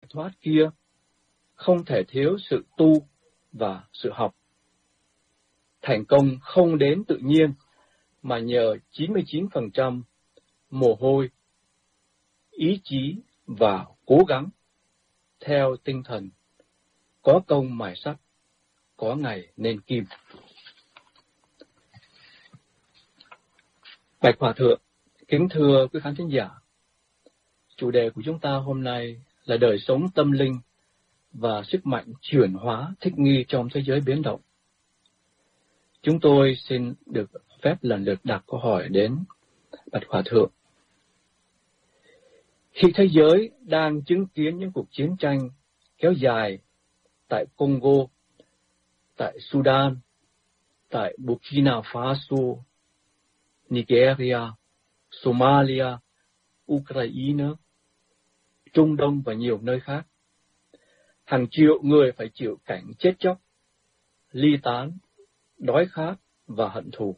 thoát kia không thể thiếu sự tu và sự học. Thành công không đến tự nhiên mà nhờ 99% mồ hôi, ý chí và cố gắng theo tinh thần có công mài sắt, có ngày nên kim. Bạch Hòa Thượng, kính thưa quý khán thính giả, chủ đề của chúng ta hôm nay là đời sống tâm linh và sức mạnh chuyển hóa thích nghi trong thế giới biến động. Chúng tôi xin được phép lần lượt đặt câu hỏi đến Bạch Hòa Thượng. Khi thế giới đang chứng kiến những cuộc chiến tranh kéo dài tại Congo, tại Sudan, tại Burkina Faso, Nigeria, Somalia, Ukraine, Trung Đông và nhiều nơi khác, hàng triệu người phải chịu cảnh chết chóc, ly tán, đói khát và hận thù.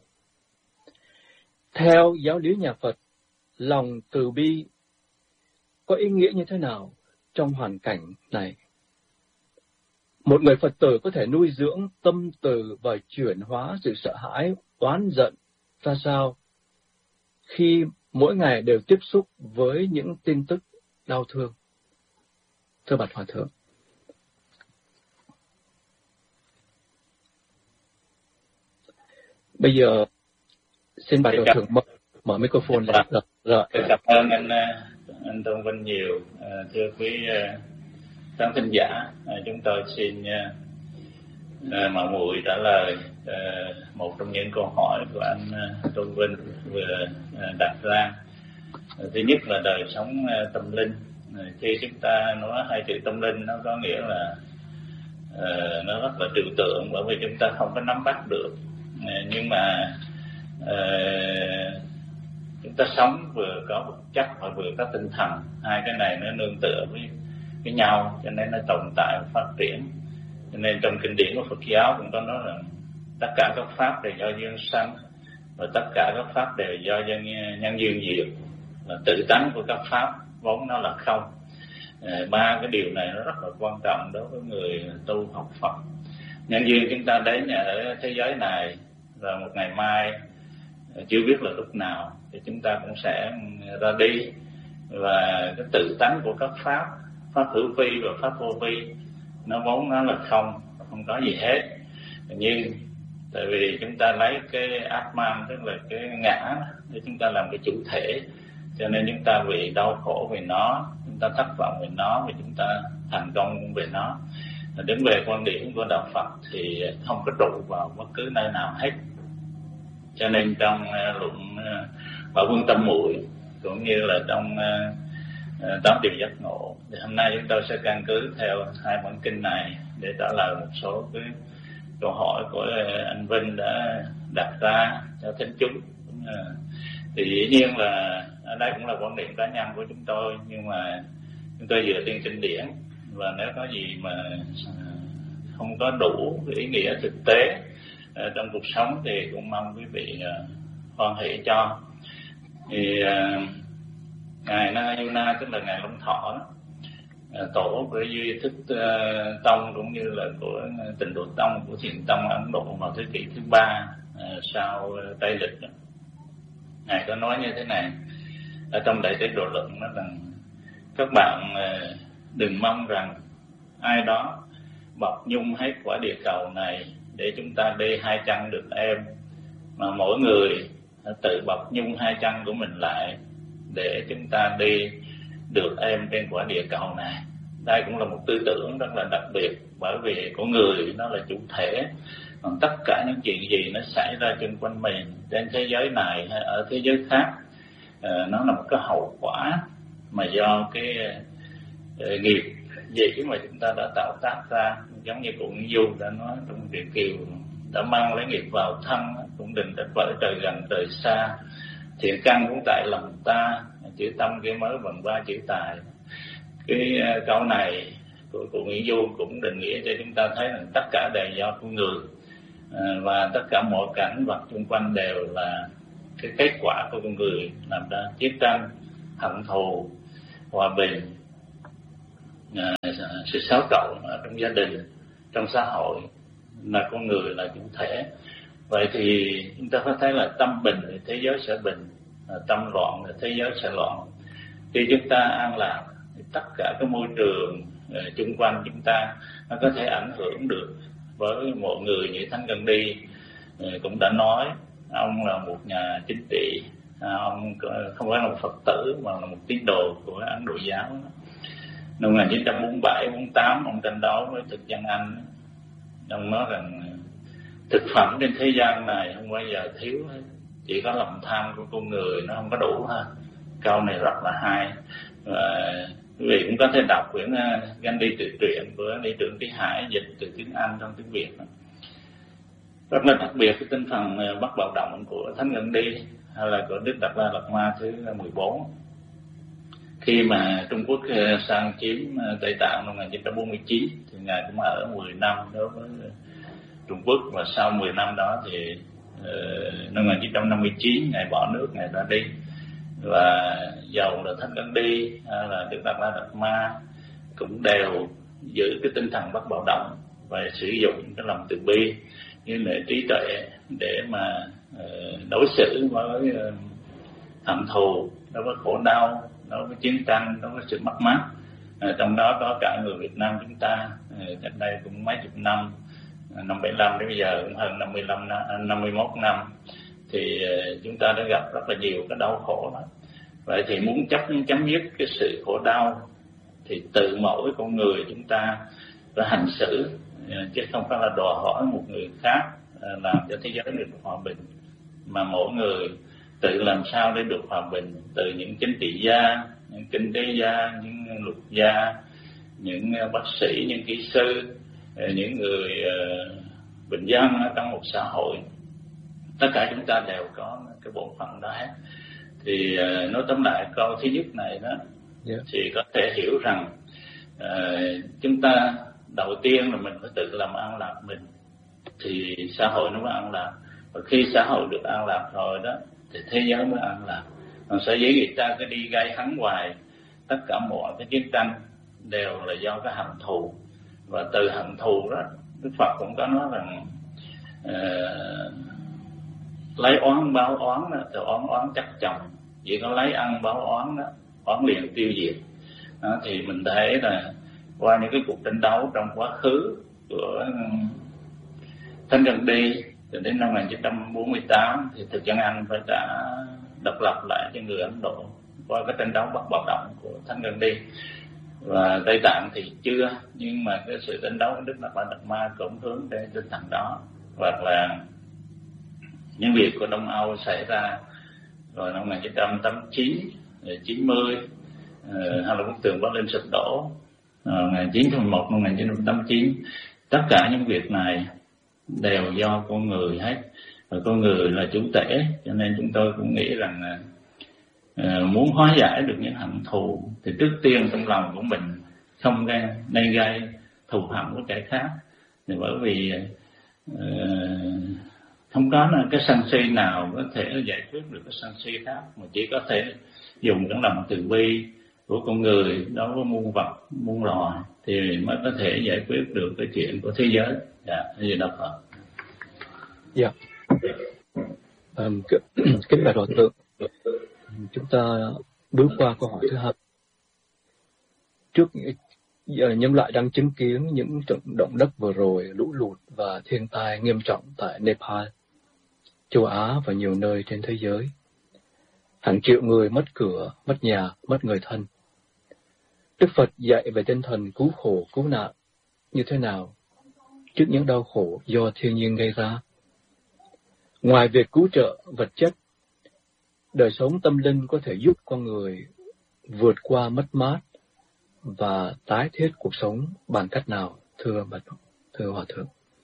Theo giáo lý nhà Phật, lòng từ bi có ý nghĩa như thế nào trong hoàn cảnh này? Một người Phật tử có thể nuôi dưỡng tâm từ và chuyển hóa sự sợ hãi, oán giận ra sao khi mỗi ngày đều tiếp xúc với những tin tức đau thương? Thưa Bạch Hòa Thượng. Bây giờ xin Bạch Hòa Thượng mở microphone lên. Rồi. Cảm ơn anh Tôn Vinh nhiều. Thưa quý khán thính giả, chúng tôi xin mạo muội trả lời một trong những câu hỏi của anh Tôn Vinh vừa đặt ra. Thứ nhất là đời sống tâm linh. Khi chúng ta nói hai chữ tâm linh, nó có nghĩa là nó rất là trừu tượng, bởi vì chúng ta không có nắm bắt được. Nhưng mà chúng ta sống vừa có vật chất và vừa có tinh thần, hai cái này nó nương tựa với nhau, cho nên nó tồn tại và phát triển. Cho nên trong kinh điển của Phật giáo cũng có nói là tất cả các pháp đều do duyên sanh và tất cả các pháp đều do nhân duyên diệt, là tự tánh của các pháp vốn nó là không. Ba cái điều này nó rất là quan trọng đối với người tu học Phật. Nhân duyên chúng ta đến ở thế giới này, và một ngày mai chưa biết là lúc nào thì chúng ta cũng sẽ ra đi, và cái tự tánh của các pháp hữu vi và pháp vô vi nó vốn nó là không có gì hết. Nhưng tại vì chúng ta lấy cái Atman, tức là cái ngã, để chúng ta làm cái chủ thể, cho nên chúng ta bị đau khổ vì nó, chúng ta thất vọng vì nó, và chúng ta thành công về nó. Đứng về quan điểm của đạo Phật thì không có trụ vào bất cứ nơi nào hết. Cho nên trong luận Bảo Vương Tâm Muội cũng như là trong 8 điều giác ngộ, thì hôm nay chúng tôi sẽ căn cứ theo hai bản kinh này để trả lời một số cái câu hỏi của anh Vinh đã đặt ra cho thính chúng. Thì dĩ nhiên là ở đây cũng là quan điểm cá nhân của chúng tôi, nhưng mà chúng tôi dựa trên kinh điển, và nếu có gì mà không có đủ ý nghĩa thực tế trong cuộc sống thì cũng mong quý vị hoan hỷ cho. Thì ngài Na Yuna, tức là ngài Long Thọ, tổ của Duy Thức Tông cũng như là của Tịnh Độ Tông, của Thiền Tông Ấn Độ vào thế kỷ thứ 3 sau Tây Lịch, ngài có nói như thế này ở trong Đại Tế Độ Luận, nói rằng các bạn đừng mong rằng ai đó bọc nhung hết quả địa cầu này để chúng ta đi hai chân được em, mà mỗi người tự bọc nhung hai chân của mình lại để chúng ta đi được em trên quả địa cầu này. Đây cũng là một tư tưởng rất là đặc biệt, bởi vì con người nó là chủ thể, còn tất cả những chuyện gì nó xảy ra xung quanh mình trên thế giới này hay ở thế giới khác, nó là một cái hậu quả mà do cái nghiệp gì mà chúng ta đã tạo tác ra. Giống như cụ Nguyễn Du đã nói trong truyện Kiều, đã mang lấy nghiệp vào thân, cũng đừng trách vỡ trời gần trời xa, thiện căn cũng tại lòng ta, chữ tâm kia mới bằng ba chữ tài. Cái câu này của cụ Nguyễn Du cũng định nghĩa cho chúng ta thấy rằng tất cả đều do con người, và tất cả mọi cảnh vật xung quanh đều là cái kết quả của con người làm ra chiến tranh, hận thù, hòa bình, sự xáo trộn ở trong gia đình, trong xã hội, là con người là chủ thể. Vậy thì chúng ta có thấy là tâm bình thì thế giới sẽ bình, tâm loạn thì thế giới sẽ loạn. Khi chúng ta an lạc thì tất cả cái môi trường chung quanh chúng ta nó có thể ảnh hưởng được. Với mọi người như Thánh Gandhi cũng đã nói, ông là một nhà chính trị, ông không phải là một Phật tử mà là một tín đồ của Ấn Độ giáo. Năm 1947-48 ông tranh đấu với thực dân Anh. Ông nói rằng thực phẩm trên thế gian này không bao giờ thiếu hết, chỉ có lòng tham của con người nó không có đủ ha. Câu này rất là hay, và quý vị cũng có thể đọc quyển Gandhi tự truyện của Lý Trưởng Trí Hải dịch từ tiếng Anh trong tiếng Việt. Rất là đặc biệt cái tinh thần bất bạo động của Thánh Gandhi hay là của Đức Đạt Lai Lạt Ma thứ 14. Khi mà Trung Quốc sang chiếm Tây Tạng năm 1949 thì Ngài cũng ở 10 năm đối với Trung Quốc, và sau 10 năm đó thì năm 1959 Ngài bỏ nước, Ngài ra đi. Và dầu là Thánh Gandhi hay là Đức Đạt Lai Lạt Ma cũng đều giữ cái tinh thần bất bạo động và sử dụng cái lòng từ bi như là trí tuệ để mà đối xử với hận thù, đối với khổ đau, đối với chiến tranh, đối với sự mất mát. Trong đó có cả người Việt Nam chúng ta, cách đây cũng mấy chục năm, năm 75 đến bây giờ cũng hơn 51 năm, thì chúng ta đã gặp rất là nhiều cái đau khổ đó. Vậy thì muốn chấm dứt cái sự khổ đau thì từ mỗi con người chúng ta phải hành xử, chứ không phải là đòi hỏi một người khác làm cho thế giới được hòa bình, mà mỗi người tự làm sao để được hòa bình, từ những chính trị gia, những kinh tế gia, những luật gia, những bác sĩ, những kỹ sư, những người bình dân ở trong một xã hội. Tất cả chúng ta đều có cái bổn phận đó hết. Thì nói tóm lại câu thứ nhất này đó, thì có thể hiểu rằng chúng ta đầu tiên là mình phải tự làm an lạc mình, thì xã hội nó mới an lạc. Và khi xã hội được an lạc rồi đó thì thế giới mới an lạc. Còn sở dĩ người ta cứ đi gây hấn hoài, tất cả mọi cái chiến tranh đều là do cái hận thù. Và từ hận thù đó, Đức Phật cũng có nói rằng lấy oán báo oán đó, thì oán chắc chồng. Chỉ có lấy ăn báo oán đó, oán liền tiêu diệt. Đó, thì mình thấy là qua những cái cuộc tranh đấu trong quá khứ của Thánh Gandhi từ đến năm 1948 thì thực dân Anh phải đã độc lập lại cho người Ấn Độ qua cái tranh đấu bất bạo động của Thánh Gandhi. Và Tây Tạng thì chưa, nhưng mà cái sự tranh đấu của Đức Đạt Lai Lạt Ma cũng hướng đến tinh thần đó. Hoặc là những việc của Đông Âu xảy ra rồi năm 1989, 90, hay là bức tường Berlin sụp đổ 1911, năm 1989, tất cả những việc này đều do con người hết, và con người là chủ thể. Cho nên chúng tôi cũng nghĩ rằng muốn hóa giải được những hận thù thì trước tiên trong lòng của mình không nên gây thù hận với kẻ khác, thì bởi vì không có cái sân si nào có thể giải quyết được cái sân si khác, mà chỉ có thể dùng cái lòng từ bi của con người đối với muôn vật, muôn loài thì mới có thể giải quyết được cái chuyện của thế giới. Như Đạo Phật. Dạ. Kính bạch Hòa Thượng, chúng ta bước qua câu hỏi thứ hai. Trước nhân loại đang chứng kiến những trận động đất vừa rồi, lũ lụt và thiên tai nghiêm trọng tại Nepal, châu Á và nhiều nơi trên thế giới. Hàng triệu người mất cửa, mất nhà, mất người thân. Đức Phật dạy về tinh thần cứu khổ, cứu nạn như thế nào trước những đau khổ do thiên nhiên gây ra. Ngoài việc cứu trợ vật chất, đời sống tâm linh có thể giúp con người vượt qua mất mát và tái thiết cuộc sống bằng cách nào, thưa Hòa Thượng?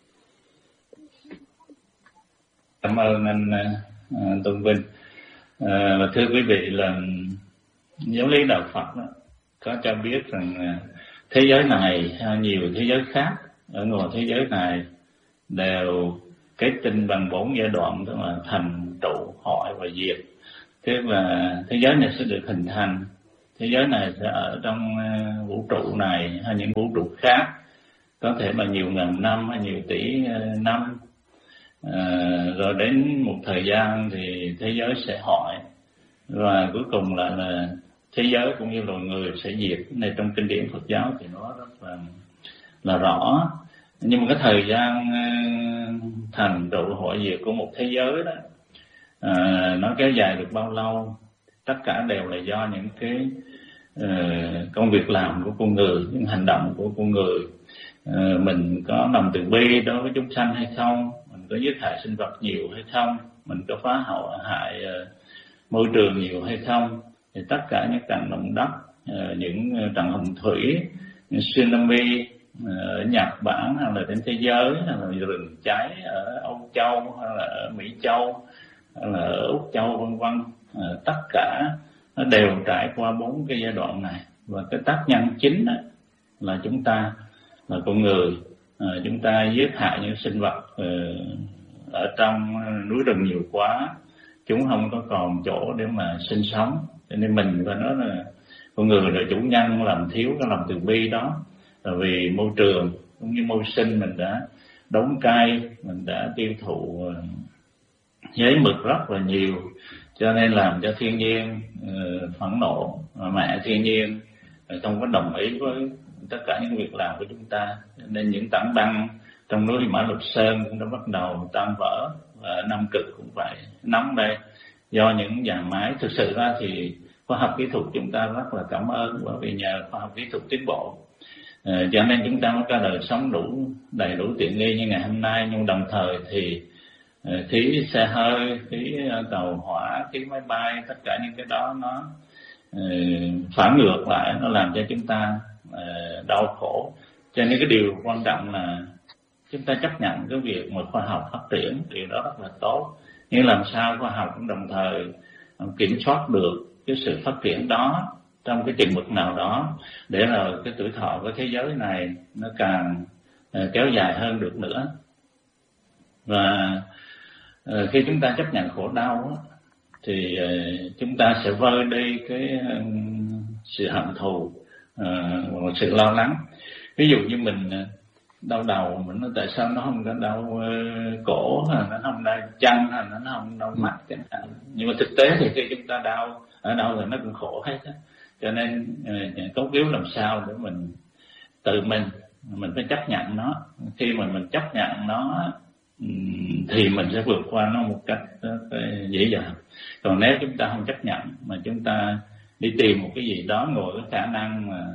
Cảm ơn anh Tôn Vinh. Và thưa quý vị, là giáo lý Đạo Phật đó, có cho biết rằng thế giới này hay nhiều thế giới khác ở ngoài thế giới này đều kết tinh bằng 4 giai đoạn, tức là thành, trụ, hoại và diệt. Tức là thế giới này sẽ được hình thành thế giới này sẽ ở trong vũ trụ này hay những vũ trụ khác, có thể là nhiều ngàn năm hay nhiều tỷ năm. Rồi đến một thời gian thì thế giới sẽ hoại, và cuối cùng là thế giới cũng như loài người sẽ diệt. Này trong kinh điển Phật giáo thì nó rất là rõ. Nhưng mà cái thời gian thành trụ hoại diệt của một thế giới đó, nó kéo dài được bao lâu, tất cả đều là do những cái công việc làm của con người, những hành động của con người. Mình có lòng từ bi đối với chúng sanh hay không, mình có giết hại sinh vật nhiều hay không, mình có phá hại môi trường nhiều hay không. Thì tất cả những trận động đất, những trận hồng thủy, những tsunami ở Nhật Bản hay là trên thế giới, hay là rừng cháy ở Âu Châu hay là ở Mỹ Châu hay là ở Úc Châu vân vân, tất cả nó đều trải qua 4 cái giai đoạn này. Và cái tác nhân chính là chúng ta, là con người. Chúng ta giết hại những sinh vật ở trong núi rừng nhiều quá, chúng không có còn chỗ để mà sinh sống, cho nên mình phải nói là con người là chủ nhân làm thiếu cái lòng từ bi đó. Là vì môi trường cũng như môi sinh mình đã đóng cay, mình đã tiêu thụ giấy mực rất là nhiều, cho nên làm cho thiên nhiên phẫn nộ. Mẹ thiên nhiên không có đồng ý với tất cả những việc làm của chúng ta, nên những tảng băng trong núi Mã Lục Sơn cũng đã bắt đầu tan vỡ. Và Nam Cực cũng vậy, nóng đây do những nhà máy. Thực sự ra thì khoa học kỹ thuật chúng ta rất là cảm ơn, bởi vì nhờ khoa học kỹ thuật tiến bộ cho nên chúng ta mới có đời sống đầy đủ tiện nghi như ngày hôm nay. Nhưng đồng thời thì khí xe hơi, khí tàu hỏa, khí máy bay, tất cả những cái đó nó phản ngược lại, nó làm cho chúng ta đau khổ. Cho nên cái điều quan trọng là chúng ta chấp nhận cái việc mà khoa học phát triển, điều đó rất là tốt. Nhưng làm sao khoa học cũng đồng thời kiểm soát được cái sự phát triển đó trong cái chừng mực nào đó, để rồi cái tuổi thọ của thế giới này nó càng kéo dài hơn được nữa. Và khi chúng ta chấp nhận khổ đau thì chúng ta sẽ vơi đi cái sự hận thù và sự lo lắng. Ví dụ như mình đau đầu, mình nói tại sao nó không có đau cổ, hay nó không đau chân, hay nó không đau mắt chẳng hạn. Nhưng mà thực tế thì khi chúng ta đau ở đâu thì nó cũng khổ hết á. Cho nên cốt yếu làm sao để mình tự mình phải chấp nhận nó. Khi mà mình chấp nhận nó thì mình sẽ vượt qua nó một cách dễ dàng. Còn nếu chúng ta không chấp nhận mà chúng ta đi tìm một cái gì đó ngồi cái khả năng mà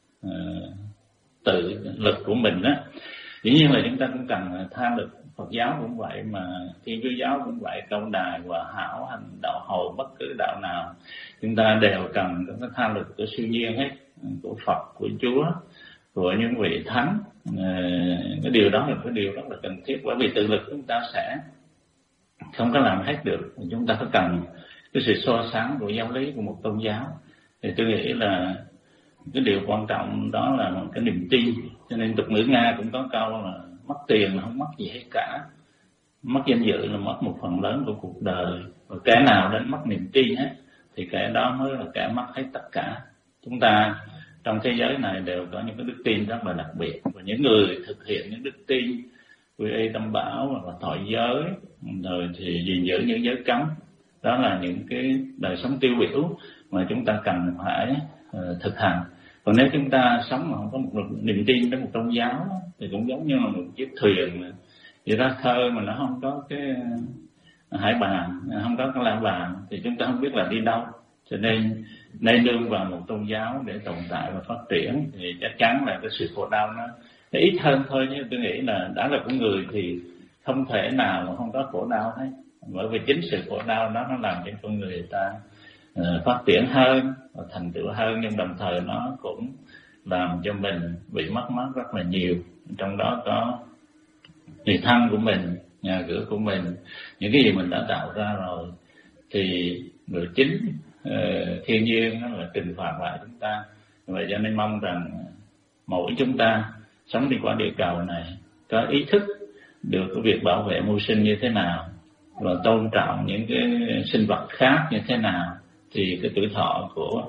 tự lực của mình á, dĩ nhiên là chúng ta cũng cần tha lực. Phật giáo cũng vậy, mà Thiên Chúa giáo cũng vậy, Công Đài, Hòa Hảo, Hành Đạo, Hồi, bất cứ đạo nào chúng ta đều cần cái tha lực của siêu nhiên hết, của Phật, của Chúa, của những vị thánh. Cái điều đó là cái điều rất là cần thiết, bởi vì tự lực chúng ta sẽ không có làm hết được. Chúng ta phải cần cái sự so sánh của giáo lý của một tôn giáo. Thì tôi nghĩ là cái điều quan trọng đó là một cái niềm tin. Cho nên tục ngữ Nga cũng có câu là mất tiền là không mất gì hết cả, mất danh dự là mất một phần lớn của cuộc đời, và kẻ nào đến mất niềm tin hết thì kẻ đó mới là kẻ mất hết tất cả. Chúng ta trong thế giới này đều có những cái đức tin rất là đặc biệt, và những người thực hiện những đức tin quy y tam bảo và thọ giới, rồi thì gìn giữ những giới cấm, đó là những cái đời sống tiêu biểu mà chúng ta cần phải thực hành. Còn nếu chúng ta sống mà không có một niềm tin đến một tôn giáo thì cũng giống như là một chiếc thuyền đi ra khơi mà nó không có cái hải bàn, không có cái la bàn, thì chúng ta không biết là đi đâu. Cho nên nương vào một tôn giáo để tồn tại và phát triển thì chắc chắn là cái sự khổ đau nó ít hơn thôi. Nhưng tôi nghĩ là đã là con người thì không thể nào mà không có khổ đau hết, bởi vì chính sự khổ đau đó nó làm cho con người ta phát triển hơn và thành tựu hơn, nhưng đồng thời nó cũng làm cho mình bị mất mát rất là nhiều. Trong đó có người thân của mình, nhà cửa của mình, những cái gì mình đã tạo ra rồi thì người chính thiên nhiên nó là trừng phạt lại chúng ta. Vậy cho nên mong rằng mỗi chúng ta sống đi qua địa cầu này có ý thức được cái việc bảo vệ mưu sinh như thế nào và tôn trọng những cái sinh vật khác như thế nào, thì cái tuổi thọ của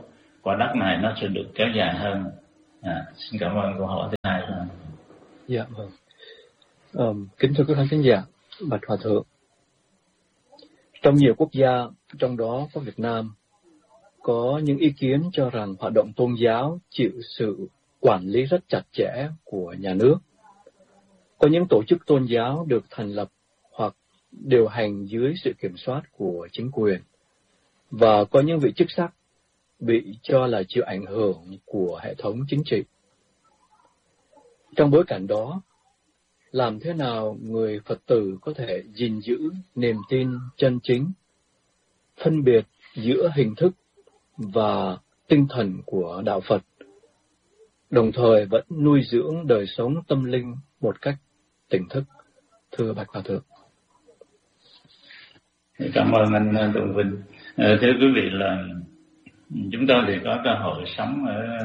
quả đất này nó sẽ được kéo dài hơn. Xin cảm ơn câu hỏi thứ hai. Dạ vâng. Kính thưa quý khán thính giả, bạch hòa thượng, trong nhiều quốc gia, trong đó có Việt Nam, có những ý kiến cho rằng hoạt động tôn giáo chịu sự quản lý rất chặt chẽ của nhà nước. Có những tổ chức tôn giáo được thành lập hoặc điều hành dưới sự kiểm soát của chính quyền, và có những vị chức sắc bị cho là chịu ảnh hưởng của hệ thống chính trị. Trong bối cảnh đó, làm thế nào người Phật tử có thể gìn giữ niềm tin chân chính, phân biệt giữa hình thức và tinh thần của đạo Phật, đồng thời vẫn nuôi dưỡng đời sống tâm linh một cách tỉnh thức? Thưa bạch hòa thượng. Cảm ơn anh Tùng Vinh. Thưa quý vị, là chúng tôi thì có cơ hội sống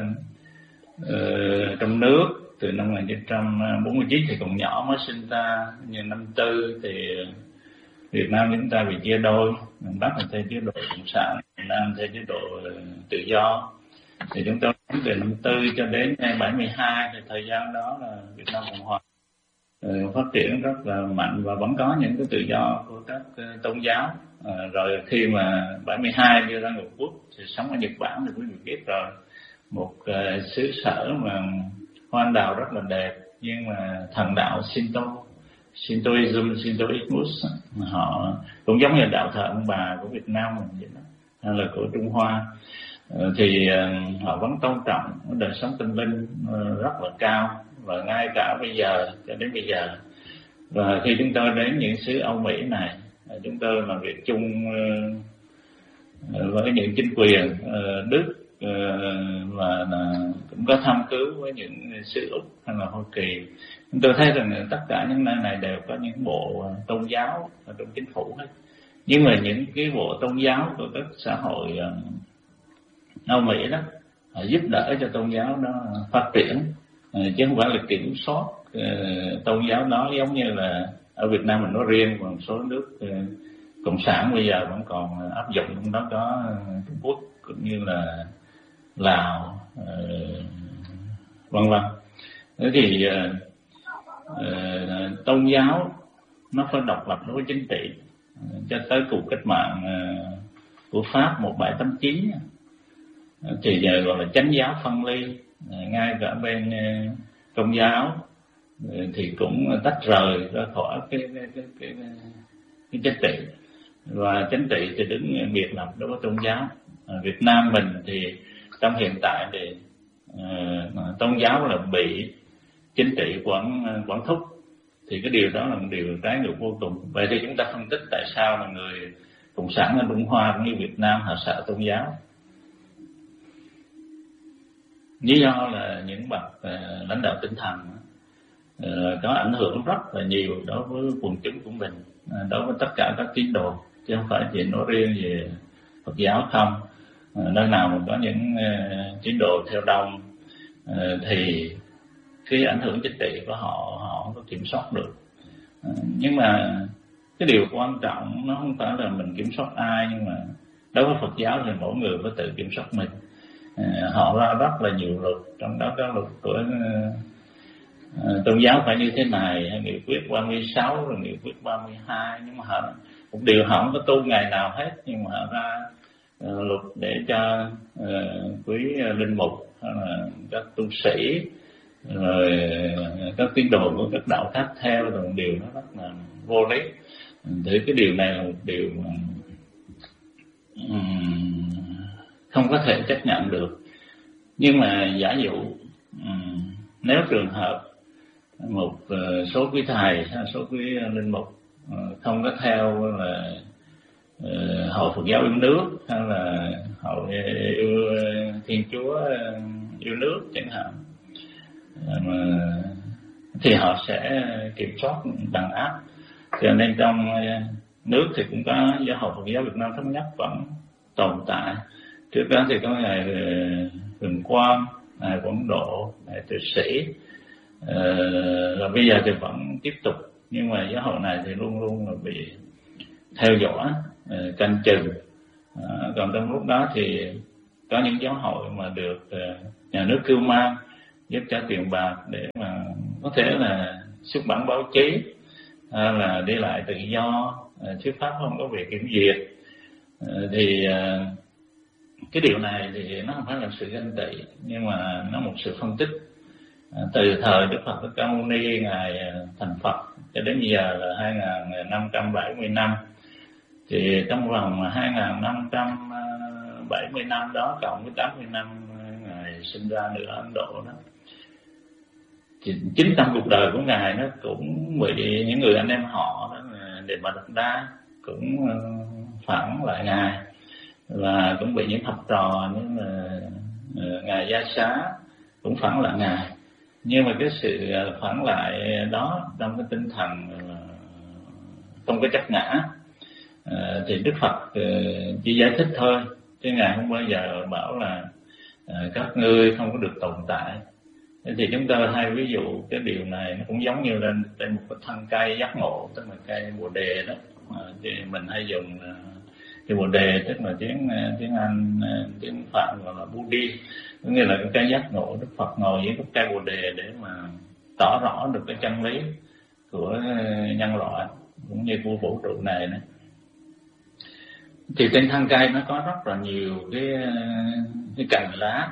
ở trong nước từ năm 1949, thì còn nhỏ mới sinh ra. Nhưng năm 4 thì Việt Nam chúng ta bị chia đôi, miền Bắc là theo chế độ cộng sản, miền Nam theo chế độ tự do. Thì chúng tôi từ năm 4 cho đến 72, thì thời gian đó là Việt Nam Cộng Hòa phát triển rất là mạnh, và vẫn có những cái tự do của các tôn giáo. Rồi khi mà 72 đưa ra Ngũ Quốc thì sống ở Nhật Bản, thì quý vị biết rồi, một xứ sở mà hoa anh đào rất là đẹp, nhưng mà thần đạo Shintoismus, họ cũng giống như đạo thờ ông bà của Việt Nam mình vậy đó, hay là của Trung Hoa, thì họ vẫn tôn trọng đời sống tâm linh rất là cao, và ngay cả bây giờ, cho đến bây giờ. Và khi chúng tôi đến những xứ Âu Mỹ này, chúng tôi làm việc chung với những chính quyền Đức, và cũng có thăm cứu với những xứ Úc hay là Hoa Kỳ. Chúng tôi thấy rằng tất cả những nơi này đều có những bộ tôn giáo ở trong chính phủ hết. Nhưng mà những cái bộ tôn giáo của các xã hội Âu Mỹ đó, họ giúp đỡ cho tôn giáo đó phát triển, chứ không phải là kiểm soát tôn giáo đó, giống như là ở Việt Nam mình nói riêng, và một số nước cộng sản bây giờ vẫn còn áp dụng. Trong đó có Trung Quốc cũng như là Lào, vân vân. Thế thì tôn giáo nó phải độc lập đối với chính trị, cho tới cuộc cách mạng của Pháp 1789 thì giờ gọi là chánh giáo phân ly. Ngay cả bên Công giáo thì cũng tách rời ra khỏi cái chính trị, và chính trị thì đứng biệt lập đối với tôn giáo. Việt Nam mình thì trong hiện tại thì tôn giáo là bị chính trị quản thúc, thì cái điều đó là một điều trái ngược vô cùng. Vậy thì chúng ta phân tích tại sao là người cộng sản ở Trung Hoa cũng như Việt Nam họ sợ tôn giáo. Lý do là những bậc lãnh đạo tinh thần có ảnh hưởng rất là nhiều đối với quần chúng của mình, đối với tất cả các tín đồ, chứ không phải chỉ nói riêng về Phật giáo không. Nơi nào mà có những tín đồ theo đông thì cái ảnh hưởng chính trị của họ không có kiểm soát được. Nhưng mà cái điều quan trọng nó không phải là mình kiểm soát ai, nhưng mà đối với Phật giáo thì mỗi người phải tự kiểm soát mình. Họ ra rất là nhiều luật, trong đó có luật của tôn giáo phải như thế này, hay nghị quyết 36 rồi nghị quyết 32, nhưng mà một điều họ không có tu ngày nào hết, nhưng mà họ ra luật để cho quý linh mục hay là các tu sĩ rồi các tín đồ của các đạo khác theo, rồi một điều nó rất là vô lý. Thì cái điều này là một điều không có thể chấp nhận được. Nhưng mà giả dụ nếu trường hợp một số quý thầy hay số quý linh mục không có theo là hội Phật giáo yêu nước, hay là hội yêu Thiên Chúa yêu nước chẳng hạn, thì họ sẽ kiểm soát đàn áp. Cho nên trong nước thì cũng có giáo hội Phật giáo Việt Nam Thống Nhất vẫn tồn tại. Trước đó thì có ngài Huỳnh Quang, ngài Quảng Độ, ngài Từ Sĩ, rồi bây giờ thì vẫn tiếp tục. Nhưng mà giáo hội này thì luôn luôn là bị theo dõi, canh chừng. Còn trong lúc đó thì có những giáo hội mà được nhà nước cưu mang giúp cho tiền bạc để mà có thể là xuất bản báo chí, là đi lại tự do, thuyết pháp không có bị kiểm duyệt. Thì cái điều này thì nó không phải là sự ganh tị, nhưng mà nó một sự phân tích. Từ thời Đức Phật Thích Ca Mâu Ni ngài thành Phật cho đến giờ là 2570 năm, thì trong vòng 2570 năm đó cộng với 80 năm ngài sinh ra nữa Ấn Độ đó, thì chính trong cuộc đời của ngài nó cũng bị những người anh em họ đó, Đề Bà Đạt Đa cũng phản lại ngài, và cũng bị những học trò như là ngài Gia Xá cũng phản lại ngài. Nhưng mà cái sự phản lại đó trong cái tinh thần không có chấp ngã, thì Đức Phật chỉ giải thích thôi, chứ ngài không bao giờ bảo là các ngươi không có được tồn tại. Thì chúng ta hay ví dụ cái điều này nó cũng giống như là trên một cái thân cây giác ngộ, tức là cây bồ đề đó, thì mình hay dùng cây bồ đề, tức là tiếng Anh, tiếng Phạn gọi là Budi, có nghĩa là cái cây giác ngộ. Đức Phật ngồi với cái cây bồ đề để mà tỏ rõ được cái chân lý của nhân loại cũng như của vũ trụ này. Thì trên thân cây nó có rất là nhiều cái cành lá.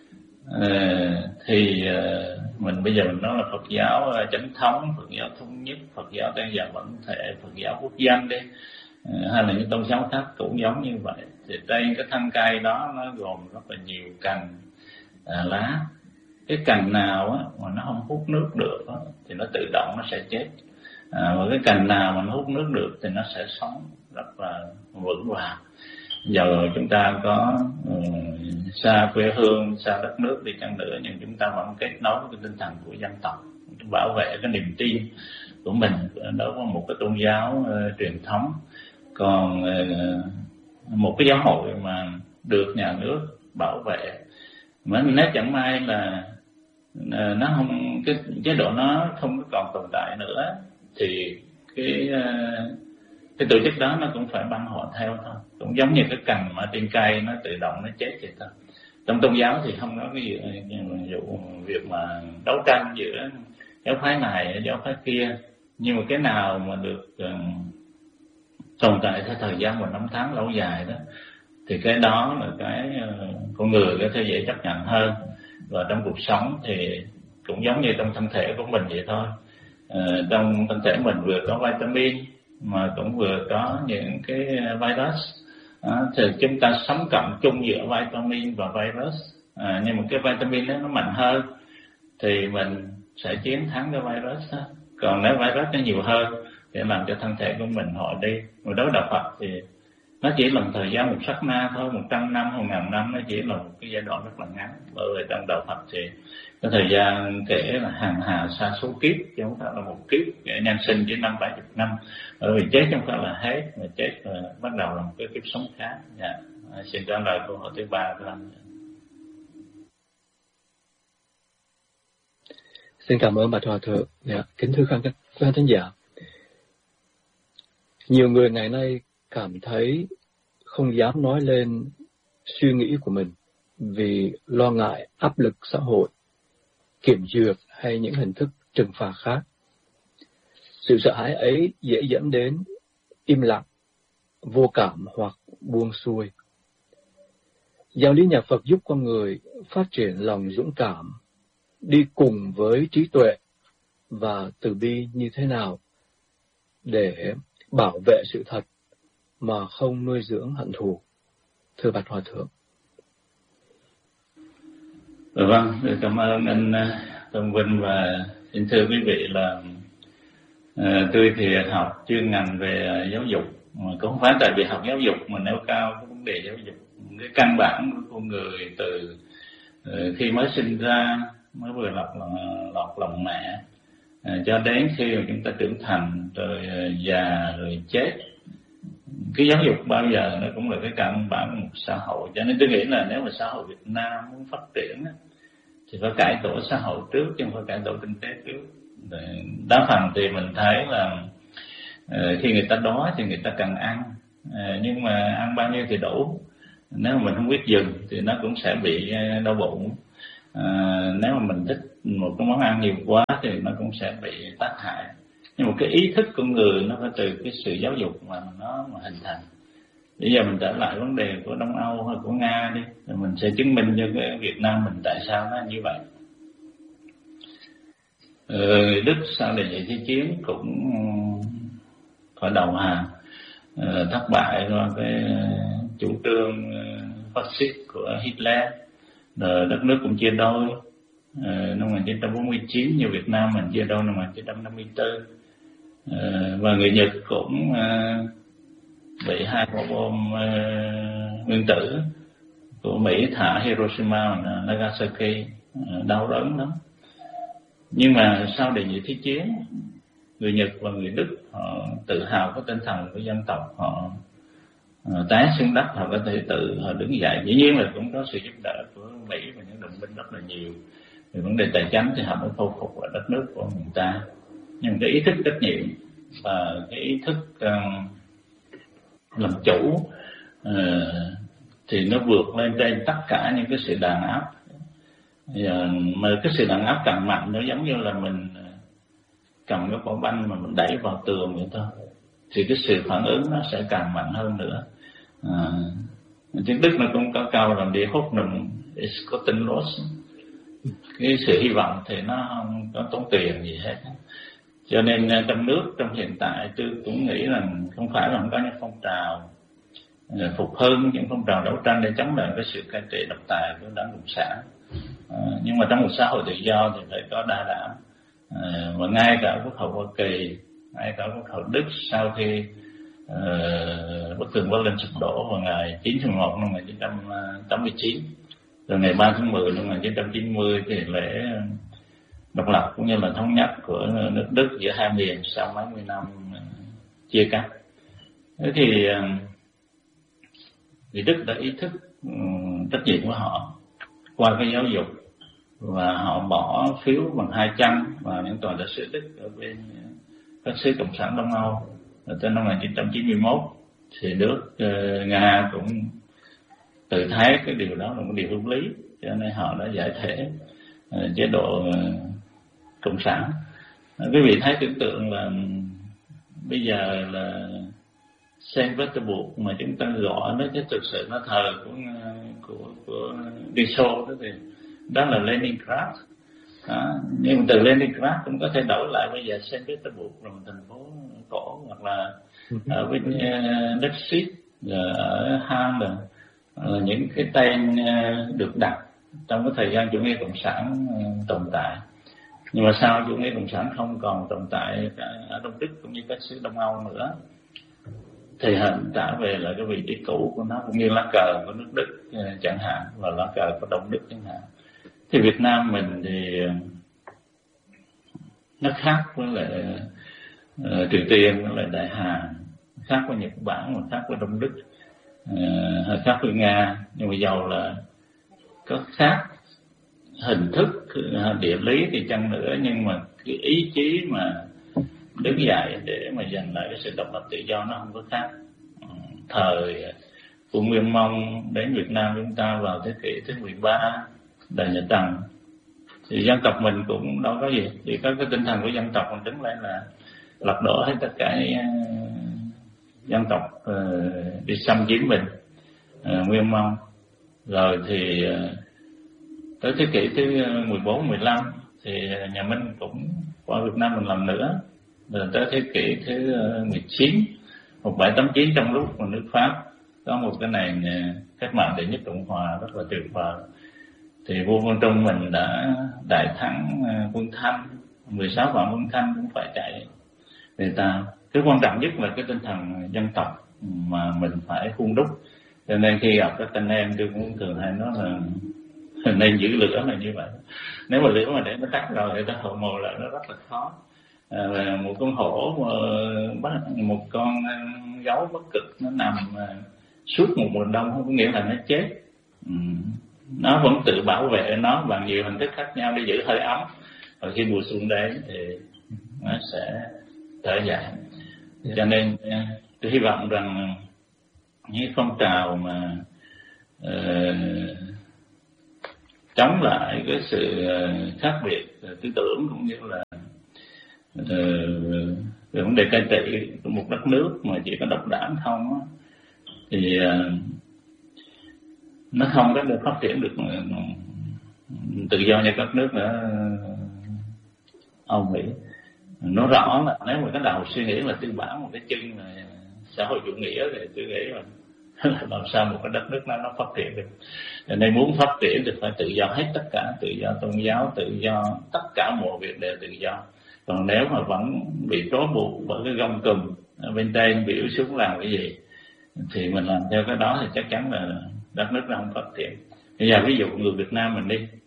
Thì mình bây giờ mình nói là Phật giáo chánh thống, Phật giáo thống nhất, Phật giáo Tăng Già Bản Thể, Phật giáo quốc dân đi, hay là những tôn giáo khác cũng giống như vậy. Thì trên cái thân cây đó nó gồm rất là nhiều cành lá. Cái cành nào á mà nó không hút nước được á, thì nó tự động nó sẽ chết. Và cái cành nào mà nó hút nước được thì nó sẽ sống rất là vững vàng. Giờ chúng ta có xa quê hương, xa đất nước đi chăng nữa, nhưng chúng ta vẫn kết nối với cái tinh thần của dân tộc, bảo vệ cái niềm tin của mình đối với một cái tôn giáo truyền thống. Còn một cái giáo hội mà được nhà nước bảo vệ, mà nếu chẳng may là nó không, cái chế độ nó không còn tồn tại nữa, thì cái tổ chức đó nó cũng phải băng hoại theo thôi. Cũng giống như cái cành mà trên cây nó tự động nó chết vậy thôi. Trong tôn giáo thì không có cái việc mà đấu tranh giữa giáo phái này giáo phái kia, nhưng mà cái nào mà được tồn tại theo thời gian một năm tháng lâu dài đó, thì cái đó là cái con người có thể dễ chấp nhận hơn. Và trong cuộc sống thì cũng giống như trong thân thể của mình vậy thôi. Trong thân thể mình vừa có vitamin mà cũng vừa có những cái virus. Thì chúng ta sống cộng chung giữa vitamin và virus. Nhưng mà cái vitamin đó nó mạnh hơn thì mình sẽ chiến thắng cái virus đó. Còn nếu virus nó nhiều hơn thì làm cho thân thể của mình họ đi. Mà đối với đạo Phật thì nó chỉ là một thời gian một sát na thôi, 100 năm, 1000 năm, nó chỉ là một cái giai đoạn rất là ngắn. Bởi vì trong đạo Phật thì cái thời gian kể là hàng hà sa số kiếp, chứ không phải là một kiếp nhân sinh chỉ 50-70 năm. Bởi vì chết không phải là hết, mà chết là bắt đầu là một cái kiếp sống khác. Xin trả lời câu hỏi thứ 3 của anh. Xin cảm ơn Bạch Hòa Thượng. Kính thưa khán thính giả, nhiều người ngày nay cảm thấy không dám nói lên suy nghĩ của mình vì lo ngại áp lực xã hội, kiểm duyệt hay những hình thức trừng phạt khác. Sự sợ hãi ấy dễ dẫn đến im lặng, vô cảm hoặc buông xuôi. Giáo lý nhà Phật giúp con người phát triển lòng dũng cảm, đi cùng với trí tuệ và từ bi như thế nào để bảo vệ sự thật mà không nuôi dưỡng hận thù. Thưa Bạch Hòa Thượng. Vâng, cảm ơn anh Tôn Vinh, và xin thưa quý vị là tôi thì học chuyên ngành về giáo dục, mà cũng không phải tại vì học giáo dục mà nêu cao cái vấn đề giáo dục. Cái căn bản của con người từ khi mới sinh ra, mới vừa lọt lòng mẹ, cho đến khi mà chúng ta trưởng thành, rồi già, rồi chết. Cái giáo dục bao giờ nó cũng là cái căn bản của một xã hội. Cho nên tôi nghĩ là nếu mà xã hội Việt Nam muốn phát triển thì phải cải tổ xã hội trước, chứ không phải cải tổ kinh tế trước. Đa phần thì mình thấy là khi người ta đói thì người ta cần ăn, nhưng mà ăn bao nhiêu thì đủ. Nếu mà mình không biết dừng thì nó cũng sẽ bị đau bụng. Nếu mà mình thích một cái món ăn nhiều quá thì nó cũng sẽ bị tác hại. Nhưng mà cái ý thức của người nó phải từ cái sự giáo dục mà nó mà hình thành. Bây giờ mình trở lại vấn đề của Đông Âu hay của Nga đi, rồi mình sẽ chứng minh cho cái Việt Nam mình tại sao nó như vậy. Đức sau đề nghị thế chiến cũng phải đầu hàng, thất bại do cái chủ trương phát xít của Hitler, rồi đất nước cũng chia đôi. Năm 1949 như Việt Nam mình chia đôi năm 1954, và người Nhật cũng bị 2 quả bom nguyên tử của Mỹ thả Hiroshima và Nagasaki, đau đớn lắm. Nhưng mà sau đề nghị thế chiến, người Nhật và người Đức họ tự hào cái tinh thần của dân tộc, họ té xuống đất, họ có thể tự họ đứng dậy. Dĩ nhiên là cũng có sự giúp đỡ của Mỹ và những đồng minh rất là nhiều. Về vấn đề tài chính thì họ mới khôi phục lại đất nước của người ta. Nhưng cái ý thức trách nhiệm và cái ý thức làm chủ thì nó vượt lên trên tất cả những cái sự đàn áp. Mà cái sự đàn áp càng mạnh, nó giống như là mình cầm cái quả banh mà mình đẩy vào tường vậy thôi, thì cái sự phản ứng nó sẽ càng mạnh hơn nữa. Tiếng Đức nó cũng có câu là Die Hoffnung ist kostenlos, cái sự hy vọng thì nó không có tốn tiền gì hết. Cho nên trong nước trong hiện tại tôi cũng nghĩ rằng không phải là không có những phong trào phục hưng, những phong trào đấu tranh để chống lại cái sự cai trị độc tài của Đảng Cộng sản, nhưng mà trong một xã hội tự do thì phải có đa đảng. Và ngay cả Quốc hội Hoa Kỳ, ngay cả Quốc hội Đức sau khi bức tường Berlin sụp đổ vào ngày 9 tháng 1 năm 1989, rồi ngày 3 tháng 10 năm 1990 thì lễ độc lập cũng như là thống nhất của nước Đức giữa hai miền sau mấy mươi năm chia cắt. Thế thì Đức đã ý thức trách nhiệm của họ qua cái giáo dục, và họ bỏ phiếu bằng 2 chân vào những tòa đại sứ Đức ở bên các xứ Cộng sản Đông Âu. Rồi tới năm 1991 thì nước Nga cũng tự thấy cái điều đó là một điều hợp lý, cho nên họ đã giải thể chế độ Cộng sản. Quý vị thấy tưởng tượng là bây giờ là Saint Petersburg mà chúng ta gọi nó chứ thực sự nó thờ của Liên Xô đó, thì đó là Leningrad. Nhưng từ Leningrad cũng có thể đổi lại bây giờ Saint Petersburg là một thành phố cổ, hoặc là ở bên đất Sít, ở Han là những cái tên được đặt trong cái thời gian chủ nghĩa cộng sản tồn tại. Nhưng mà sao chủ nghĩa cộng sản không còn tồn tại ở Đông Đức cũng như các xứ Đông Âu nữa, thì hình trả về lại cái vị trí cũ của nó, cũng như lá cờ của nước Đức chẳng hạn, và lá cờ của Đông Đức chẳng hạn. Thì Việt Nam mình thì nó khác với lại Triều Tiên, với lại Đại Hàn, khác với Nhật Bản, và khác với Đông Đức, khác với Nga. Nhưng mà dầu là có khác hình thức địa lý thì chăng nữa, nhưng mà cái ý chí mà đứng dậy để mà giành lại cái sự độc lập tự do nó không có khác. Thời của Nguyên Mông đến Việt Nam chúng ta vào thế kỷ thứ 13, đời Nhà Tần, thì dân tộc mình cũng đâu có gì, chỉ có cái tinh thần của dân tộc mình đứng lên là lật đổ hết tất cả dân tộc đi xâm chiếm mình, Nguyên Mông. Rồi thì tới thế kỷ thứ 14, 15 thì nhà Minh cũng qua Việt Nam một lần nữa. Rồi tới thế kỷ thứ 19, 1789, trong lúc mà nước Pháp có một cái nền cách mạng đệ nhất Cộng hòa rất là tuyệt vời, thì vua Quang Trung mình đã đại thắng quân Thanh, 16 vạn quân Thanh cũng phải chạy về ta. Cái quan trọng nhất là cái tinh thần dân tộc mà mình phải hun đúc. Cho nên khi gặp các anh em tôi cũng thường hay nói là nên giữ lửa là như vậy. Nếu mà lửa mà để nó tắt rồi thì ta hộ mồ lại nó rất là khó. Một con hổ mà một con gấu bất cực nó nằm suốt một mùa đông không có nghĩa là nó chết. Nó vẫn tự bảo vệ nó bằng nhiều hình thức khác nhau để giữ hơi ấm, và khi mùa xuân đến thì nó sẽ trở dậy. Cho nên tôi hy vọng rằng những phong trào mà chống lại cái sự khác biệt tư tưởng, cũng như là về vấn đề cai trị của một đất nước mà chỉ có độc đảng không á, thì nó không có được phát triển được tự do như các nước ở Âu Mỹ. Nó rõ là nếu mà cái đầu suy nghĩ là tư bản, một cái chân là xã hội chủ nghĩa, thì tôi nghĩ là làm sao một cái đất nước nó phát triển được. Cho nên muốn phát triển thì phải tự do hết tất cả, tự do tôn giáo, tự do tất cả mọi việc đều tự do. Còn nếu mà vẫn bị trói buộc bởi cái gông cùm bên trên biểu xuống làm cái gì thì mình làm theo cái đó thì chắc chắn là đất nước nó không phát triển. Bây giờ ví dụ người Việt Nam mình đi,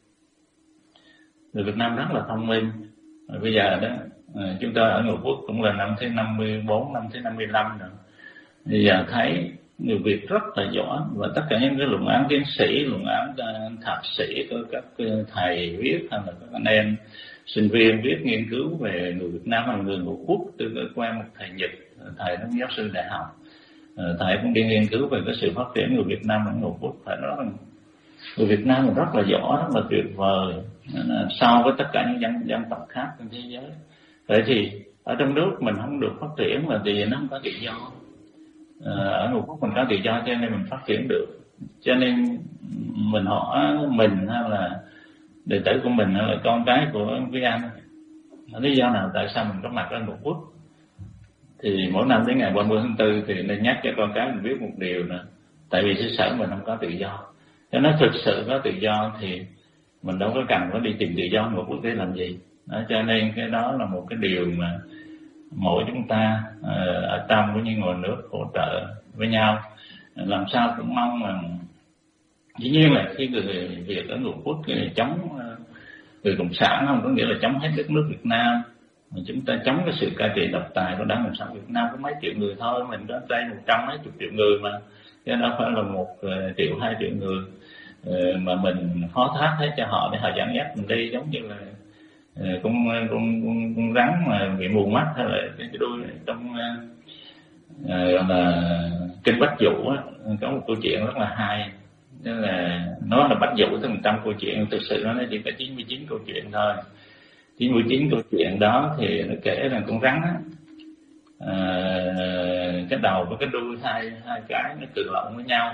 người Việt Nam rất là thông minh. Bây giờ đó chúng ta ở Ngũ Quốc cũng là năm thứ 54, năm thứ 55 rồi. Bây giờ thấy người Việt rất là giỏi, và tất cả những cái luận án tiến sĩ, luận án thạc sĩ của các thầy viết, hay là các anh em sinh viên viết nghiên cứu về người Việt Nam hay người Ngũ Quốc. Tôi có quen một thầy Nhật, thầy nó giáo sư đại học, thầy cũng đi nghiên cứu về cái sự phát triển người Việt Nam ở Ngũ Quốc. Phải nói rằng người Việt Nam rất là giỏi, rất là tuyệt vời so với tất cả những dân tộc khác trên thế giới. Vậy thì ở trong nước mình không được phát triển là vì nó không có tự do. Ở Ngũ Quốc mình có tự do cho nên mình phát triển được. Cho nên mình hỏi mình hay là đệ tử của mình hay là con cái của quý anh, lý do nào tại sao mình có mặt ở Ngũ Quốc? Thì mỗi năm đến ngày 30 tháng 4 thì nên nhắc cho con cái mình biết một điều nè, tại vì xứ sở mình không có tự do. Cho nó thực sự có tự do thì mình đâu có cần phải đi tìm tự do Ngũ Quốc để làm gì. Đó, cho nên cái đó là một cái điều mà mỗi chúng ta ở trong cũng như ngoài nước hỗ trợ với nhau, làm sao cũng mong là dĩ nhiên là khi người Việt ở Ngũ Quốc chống người cộng sản không có nghĩa là chống hết đất nước Việt Nam, mà chúng ta chống cái sự cai trị độc tài của Đảng Cộng sản Việt Nam có mấy triệu người thôi, mình có đây 100 mấy chục triệu người mà, chứ đâu phải là 1 triệu 2 triệu người mà mình phó thác hết cho họ để họ dẫn dắt mình đi, giống như là con rắn mà bị mù mắt, hay là cái đuôi trong là kinh Bách Dụ á, có một câu chuyện rất là hay. Tức là nó là Bách Dụ tới 100 câu chuyện, thực sự nó chỉ có 99 câu chuyện thôi. 99 câu chuyện đó thì nó kể rằng con rắn á, cái đầu với cái đuôi hai cái nó cự lộn với nhau.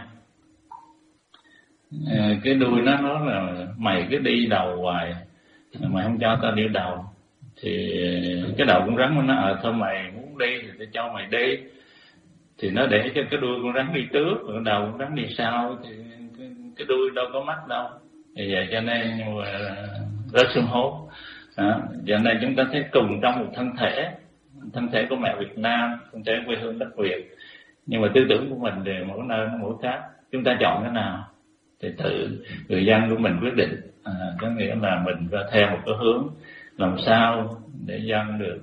Cái đuôi nó nói là mày cứ đi đầu hoài, mày không cho tao đi đầu. Thì cái đầu con rắn nó thôi mày muốn đi thì tao cho mày đi. Thì nó để cho cái đuôi con rắn đi trước, còn đầu con rắn đi sau, thì cái đuôi đâu có mắt đâu. Vì vậy cho nên rớt xuống hố. Giờ này chúng ta thấy cùng trong một thân thể của mẹ Việt Nam, thân thể quê hương đất Việt, nhưng mà tư tưởng của mình thì mỗi nơi mỗi khác. Chúng ta chọn cái nào thì tự người dân của mình quyết định. Có nghĩa là mình phải theo một cái hướng làm sao để dân được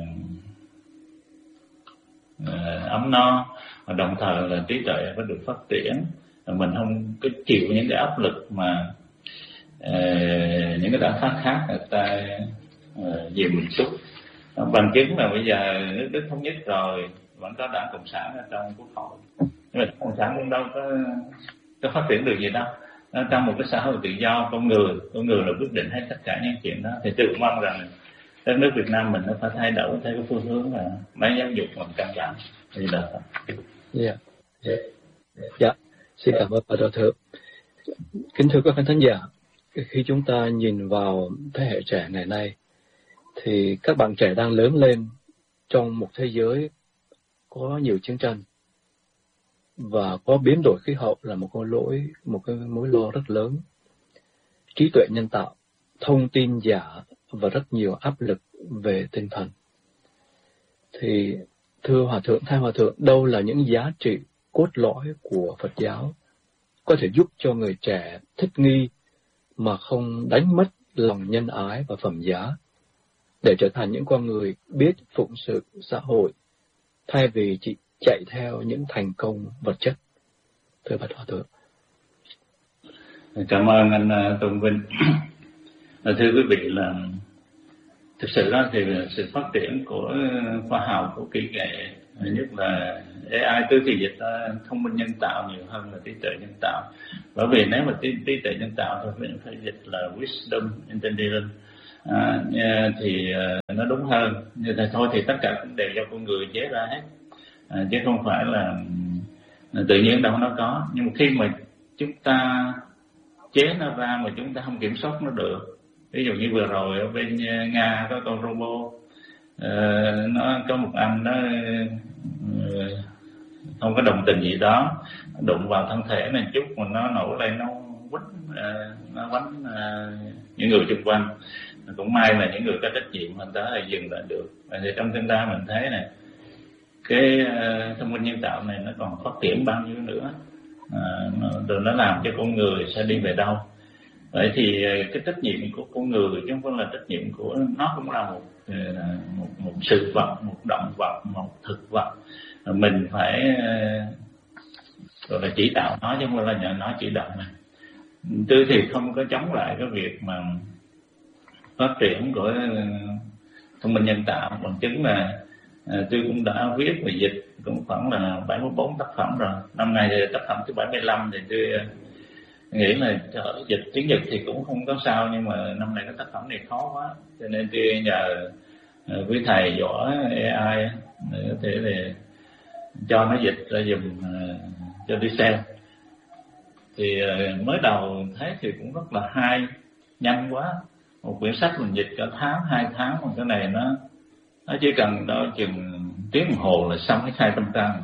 ấm no, và đồng thời là trí tuệ phải được phát triển. Mình không có chịu những cái áp lực mà những cái đảng khác người ta dìm mình xuống. Bằng chứng là bây giờ nước Đức thống nhất rồi vẫn có Đảng Cộng sản ở trong Quốc hội, nhưng mà Cộng sản cũng đâu có phát triển được gì đâu. Trong một cái xã hội tự do, con người là quyết định hết tất cả những chuyện đó. Thì tự mong rằng đất nước Việt Nam mình nó phải thay đổi theo cái phương hướng là máy giáo dục bằng căn bản thì là Dạ, xin cảm ơn bà Đạo Thượng. Kính thưa các khán giả, khi chúng ta nhìn vào thế hệ trẻ ngày nay thì các bạn trẻ đang lớn lên trong một thế giới có nhiều chiến tranh và có biến đổi khí hậu là một cái mối lo rất lớn. Trí tuệ nhân tạo, thông tin giả và rất nhiều áp lực về tinh thần. Thì thưa Hòa Thượng, thay Hòa Thượng, đâu là những giá trị cốt lõi của Phật giáo có thể giúp cho người trẻ thích nghi mà không đánh mất lòng nhân ái và phẩm giá, để trở thành những con người biết phụng sự xã hội thay vì chỉ chạy theo những thành công vật chất? Thưa Bạch Hòa Thượng. Cảm ơn anh Tôn Vinh. Thưa quý vị, là thực sự đó thì sự phát triển của khoa học, của kỹ nghệ, nhất là AI tôi thì dịch thông minh nhân tạo nhiều hơn là trí tuệ nhân tạo, bởi vì nếu mà trí tuệ nhân tạo thôi mình phải dịch là wisdom intelligence thì nó đúng hơn. Như thế thôi thì tất cả cũng đều do con người chế ra hết, chứ không phải là tự nhiên đâu nó có. Nhưng mà khi mà chúng ta chế nó ra mà chúng ta không kiểm soát nó được, ví dụ như vừa rồi ở bên Nga có con robot, nó có một anh nó không có đồng tình gì đó, đụng vào thân thể này chút mà nó nổi lên, nó quánh những người xung quanh. Cũng may là những người có trách nhiệm mình đã dừng lại được. Thì trong tương lai mình thấy này, cái thông minh nhân tạo này nó còn phát triển bao nhiêu nữa, rồi nó làm cho con người sẽ đi về đâu. Vậy thì cái trách nhiệm của con người chứ không phải là trách nhiệm của nó, cũng là một sự vật, một động vật, một thực vật. Mình phải gọi là chỉ đạo nó chứ không phải là nhờ nó chỉ đạo mình. Tôi thì không có chống lại cái việc mà phát triển của thông minh nhân tạo. Bằng chứng là tôi cũng đã viết và dịch cũng khoảng là 74 tác phẩm rồi. Năm nay thì tác phẩm thứ 75 thì tôi nghĩ là dịch tiếng Nhật thì cũng không có sao, nhưng mà năm nay cái tác phẩm này khó quá, cho nên tôi nhờ quý thầy giỏi AI để có thể là cho nó dịch ra dùm cho đi xem. Thì mới đầu thấy thì cũng rất là hay, nhanh quá. Một quyển sách mình dịch cả tháng, 2 tháng, mà cái này nó chỉ cần đó chừng tiếng đồng hồ là xong cái 200 trang.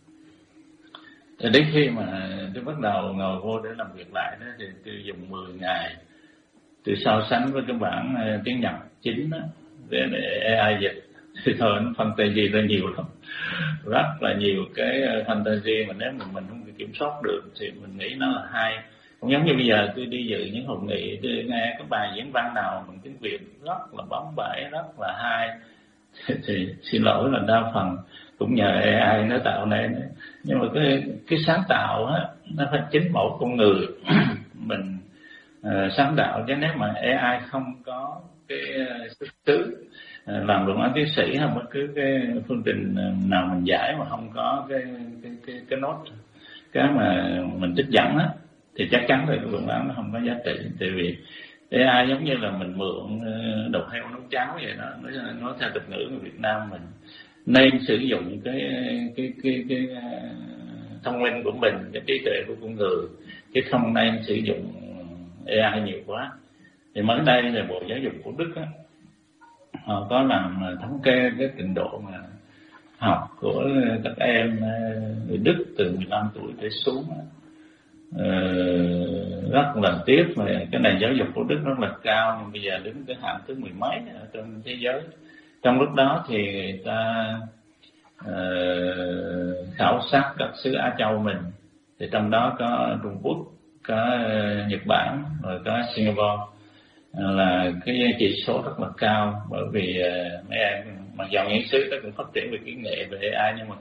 Thì đến khi mà tôi bắt đầu ngồi vô để làm việc lại đó, thì tôi dùng 10 ngày tôi so sánh với cái bản tiếng Nhật chính đó, để AI dịch. Thì thôi nó fantasy ra nhiều lắm, rất là nhiều cái fantasy mà nếu mà mình không kiểm soát được thì mình nghĩ nó là hay. Cũng giống như bây giờ tôi đi dự những hội nghị, tôi nghe cái bài diễn văn nào bằng tiếng Việt rất là bóng bẩy, rất là hay, thì xin lỗi là đa phần cũng nhờ AI nó tạo nên. Nhưng mà cái sáng tạo á, nó phải chính mẫu con người mình sáng tạo. Chứ nếu mà AI không có cái xuất xứ làm luận án tiến sĩ hay bất cứ cái phương trình nào mình giải mà không có cái nốt, cái mà mình trích dẫn á, thì chắc chắn là cái luận án nó không có giá trị. Tại vì AI giống như là mình mượn đầu heo nấu cháo vậy đó. Nói theo tục ngữ người Việt Nam mình nên sử dụng cái thông minh của mình, cái trí tuệ của con người, chứ không nên sử dụng AI nhiều quá. Thì mới đây là Bộ Giáo dục của Đức á, họ có làm thống kê cái trình độ mà học của các em người Đức từ 15 tuổi trở xuống. Rất là tiếc mà cái nền giáo dục của Đức rất là cao, nhưng bây giờ đứng cái hạng thứ 10 mấy ở trên thế giới. Trong lúc đó thì người ta khảo sát các xứ Á Châu mình, thì trong đó có Trung Quốc, có Nhật Bản, rồi có Singapore, là cái chỉ số rất là cao. Bởi vì mấy em mặc dù những xứ đó cũng phát triển về kỹ nghệ, về AI, nhưng mà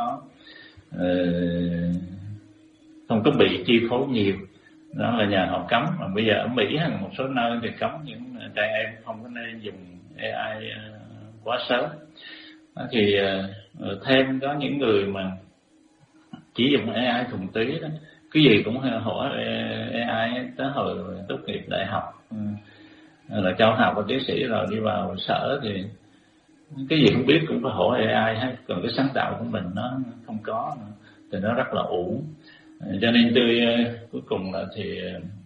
không có bị chi phối nhiều. Đó là nhờ họ cấm. Mà bây giờ ở Mỹ hay một số nơi thì cấm những trẻ em không có nên dùng AI quá sớm. Thì thêm có những người mà chỉ dùng AI thuần túy đó, cái gì cũng hỏi AI. Tới hồi tốt nghiệp đại học là cao học và tiến sĩ rồi đi vào sở thì cái gì không biết cũng phải hỏi AI hết. Còn cái sáng tạo của mình nó không có nữa, thì nó rất là uổng. Cho nên tôi cuối cùng là thì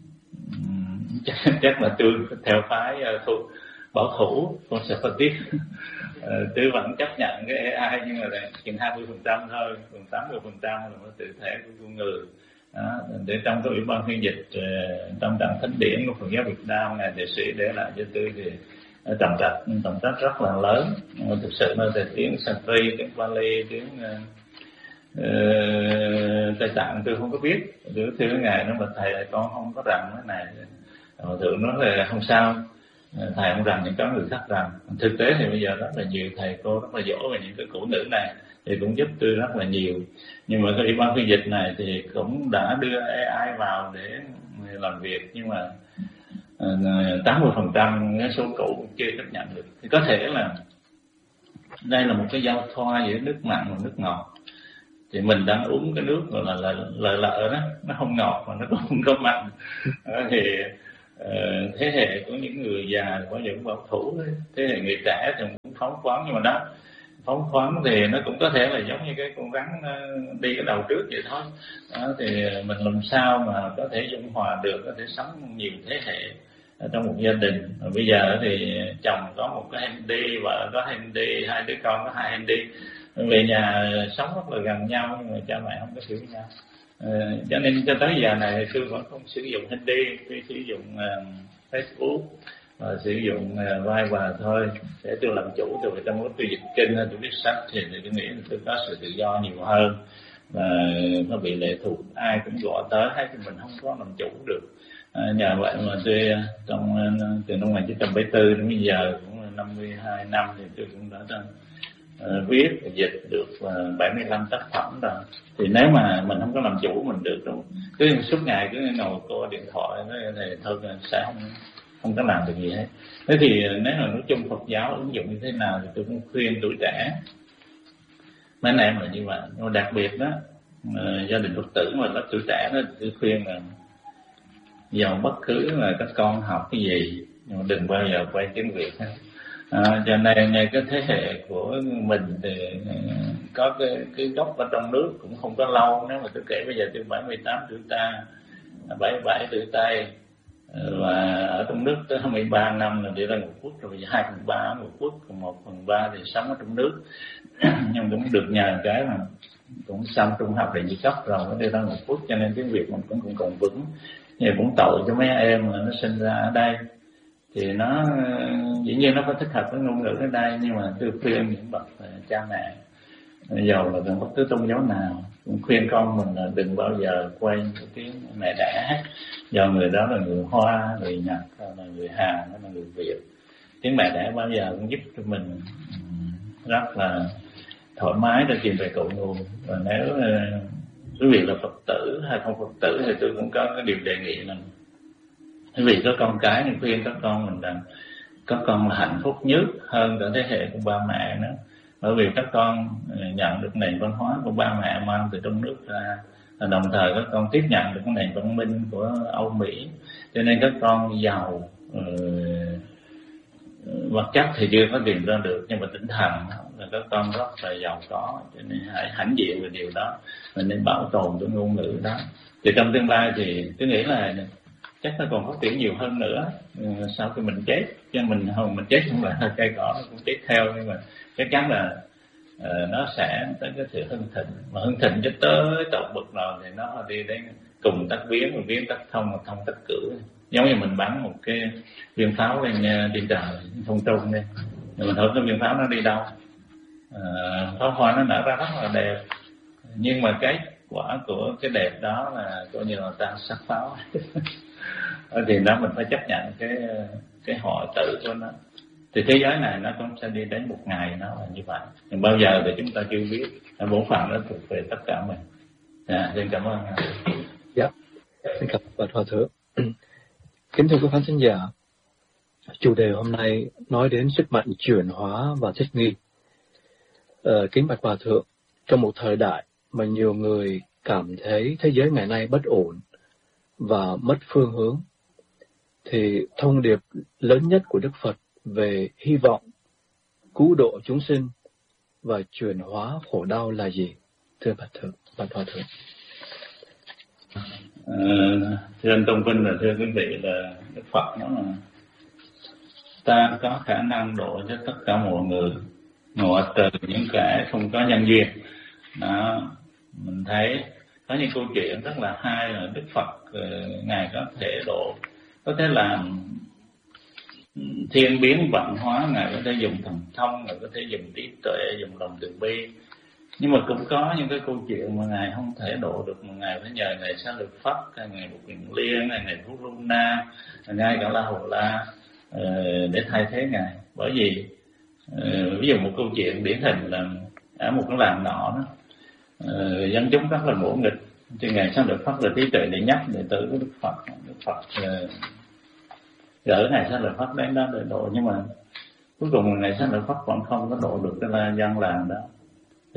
chắc là tôi theo phái bảo thủ conservative. Tôi vẫn chấp nhận cái AI, nhưng mà là chừng 20% thôi, còn 80% là nó tự thể của con người. Đó, để trong cái ủy ban phiên dịch trong Trạm Thánh Điển của Phật giáo Việt Nam này, đệ sĩ để lại cho tôi thì tầm trách rất là lớn. Thực sự nó là tiếng Sanskrit, tiếng Pali, tiếng Tây Tạng tôi không có biết. Tôi thưa ngài nó mà thầy là con không có rành cái này. Thượng nói là không sao, thầy không rành những có người khác rành. Thực tế thì bây giờ rất là nhiều thầy cô rất là giỏi về những cái cổ ngữ này, thì cũng giúp tôi rất là nhiều. Nhưng mà cái ủy ban phiên dịch này thì cũng đã đưa AI vào để làm việc, nhưng mà 80% cái số cũ chưa chấp nhận được. Thì có thể là đây là một cái giao thoa giữa nước mặn và nước ngọt. thì mình đang uống cái nước gọi là lợ đó, nó không ngọt mà nó cũng không có mặn. Thì thế hệ của những người già có những bảo thủ, thế hệ người trẻ thì cũng phóng khoáng, nhưng mà đó phóng khoáng thì nó cũng có thể là giống như cái con rắn đi cái đầu trước vậy thôi. Đó, thì mình làm sao mà có thể dung hòa được, có thể sống nhiều thế hệ trong một gia đình. Bây giờ thì chồng có một cái handy, vợ có handy, hai đứa con có hai handy, về nhà sống rất là gần nhau nhưng mà cha mẹ không có hiểu nhau. Cho nên cho tới giờ này tôi vẫn không sử dụng handy, tôi sử dụng Facebook và sử dụng Viber thôi để tôi làm chủ. Từ trong lúc tôi dịch kinh, tôi viết sách thì tôi nghĩ là tôi có sự tự do nhiều hơn, và nó bị lệ thuộc, ai cũng gọi tới hết thì mình không có làm chủ được. Nhờ vậy mà tôi từ năm 1974 đến bây giờ cũng 52 năm thì tôi cũng đã viết và dịch được 75 tác phẩm rồi. Thì nếu mà mình không có làm chủ mình được rồi, cứ suốt ngày cứ ngồi coi điện thoại thì thôi sẽ không có làm được gì hết. Thế thì nếu mà nói chung Phật giáo ứng dụng như thế nào thì tôi cũng khuyên tuổi trẻ, mấy anh em là như vậy. Nhưng mà đặc biệt đó, gia đình Phật tử mà lớp tuổi trẻ đó, tôi khuyên là dầu bất cứ là các con học cái gì nhưng mà đừng bao giờ quay tiếng Việt hết. Cho nên cái thế hệ của mình thì có cái gốc ở trong nước cũng không có lâu. Nếu mà tôi kể bây giờ tôi 78 tuổi ta, 77 tuổi Tây, và ở trong nước tới 23 năm là đi ra Ngũ Quốc rồi, 2/3 ở Ngũ Quốc, còn 1/3 thì sống ở trong nước. Nhưng cũng được nhờ cái mà cũng xong trung học để nhị cấp rồi mới đi ra Ngũ Quốc, cho nên tiếng Việt mình cũng còn vững. Nhưng cũng tội cho mấy em mà nó sinh ra ở đây thì nó dĩ nhiên nó có thích hợp với ngôn ngữ ở đây, nhưng mà tôi khuyên những bậc cha mẹ dầu là bất cứ tôn giáo nào cũng khuyên con mình là đừng bao giờ quay cái tiếng mẹ đẻ hết, do người đó là người Hoa, người Nhật, là người Hàn, là người Việt. Tiếng mẹ đẻ bao giờ cũng giúp cho mình rất là thoải mái để tìm về cội nguồn. Và nếu quý vị là Phật tử hay không Phật tử thì tôi cũng có cái điều đề nghị là quý vị có con cái thì khuyên các con mình rằng các con là hạnh phúc nhất hơn cả thế hệ của ba mẹ nữa, bởi vì các con nhận được nền văn hóa của ba mẹ mang từ trong nước ra, đồng thời các con tiếp nhận được cái nền văn minh của Âu Mỹ, cho nên các con giàu vật chất thì chưa có tìm ra được, nhưng mà tinh thần là các con rất là giàu có, cho nên hãy hãnh diện về điều đó, mình nên bảo tồn cái ngôn ngữ đó. Thì trong tương lai thì tôi nghĩ là chắc nó còn phát triển nhiều hơn nữa sau khi mình chết, cho mình chết không là cây cỏ nó cũng chết theo, nhưng mà chắc chắn là nó sẽ tới cái sự hưng thịnh, mà hưng thịnh cho tới tột bậc nào thì nó đi đến cùng tắc biến, và biến tắc thông, và thông tắc cửu. Giống như mình bắn một cái viên pháo lên trên trời không trung đi, nhưng mình hỏi cái viên pháo nó đi đâu. Pháo hoa nó nở ra rất là đẹp, nhưng mà cái quả của cái đẹp đó là coi như là tan sắc pháo. Thì đó mình phải chấp nhận cái họ tự của nó. Thì thế giới này nó cũng sẽ đi đến một ngày nó là như vậy, nhưng bao giờ thì chúng ta chưa biết. Bổn phận nó thuộc về tất cả mình. Xin cảm ơn. Dạ, xin cảm ơn Hòa Thượng. Kính thưa quý khán thính giả, chủ đề hôm nay nói đến sức mạnh chuyển hóa và thích nghi. Kính bạch Hòa Thượng, trong một thời đại mà nhiều người cảm thấy thế giới ngày nay bất ổn và mất phương hướng, thì thông điệp lớn nhất của Đức Phật về hy vọng, cứu độ chúng sinh và chuyển hóa khổ đau là gì? Thưa bạch Hòa Thượng. Thưa anh Tông Vinh và thưa quý vị, là Đức Phật nói là ta có khả năng độ cho tất cả mọi người, ngoại trừ những kẻ không có nhân duyên. Đó, mình thấy có những câu chuyện rất là hay là Đức Phật ngài có thể độ, có thể làm thiên biến vạn hóa, ngài có thể dùng thần thông, ngài có thể dùng trí tuệ, dùng lòng từ bi. Nhưng mà cũng có những cái câu chuyện mà ngài không thể độ được, mà ngài phải nhờ ngài Xá Lợi Phất, ngài Bụt Kiền Liên, ngài Phú Luna, ngài Cả La Hầu La để thay thế ngài. Bởi vì ví dụ một câu chuyện điển hình là ở một cái làng nọ đó, dân chúng rất là ngỗ nghịch, thì ngài Xá Lợi Phất là trí tuệ để nhắc đệ tử của Đức Phật. Đức Phật gửi ngài Xá Lợi Phất đến đó để độ, nhưng mà cuối cùng ngài Xá Lợi Phất vẫn không có độ được cái dân làng đó.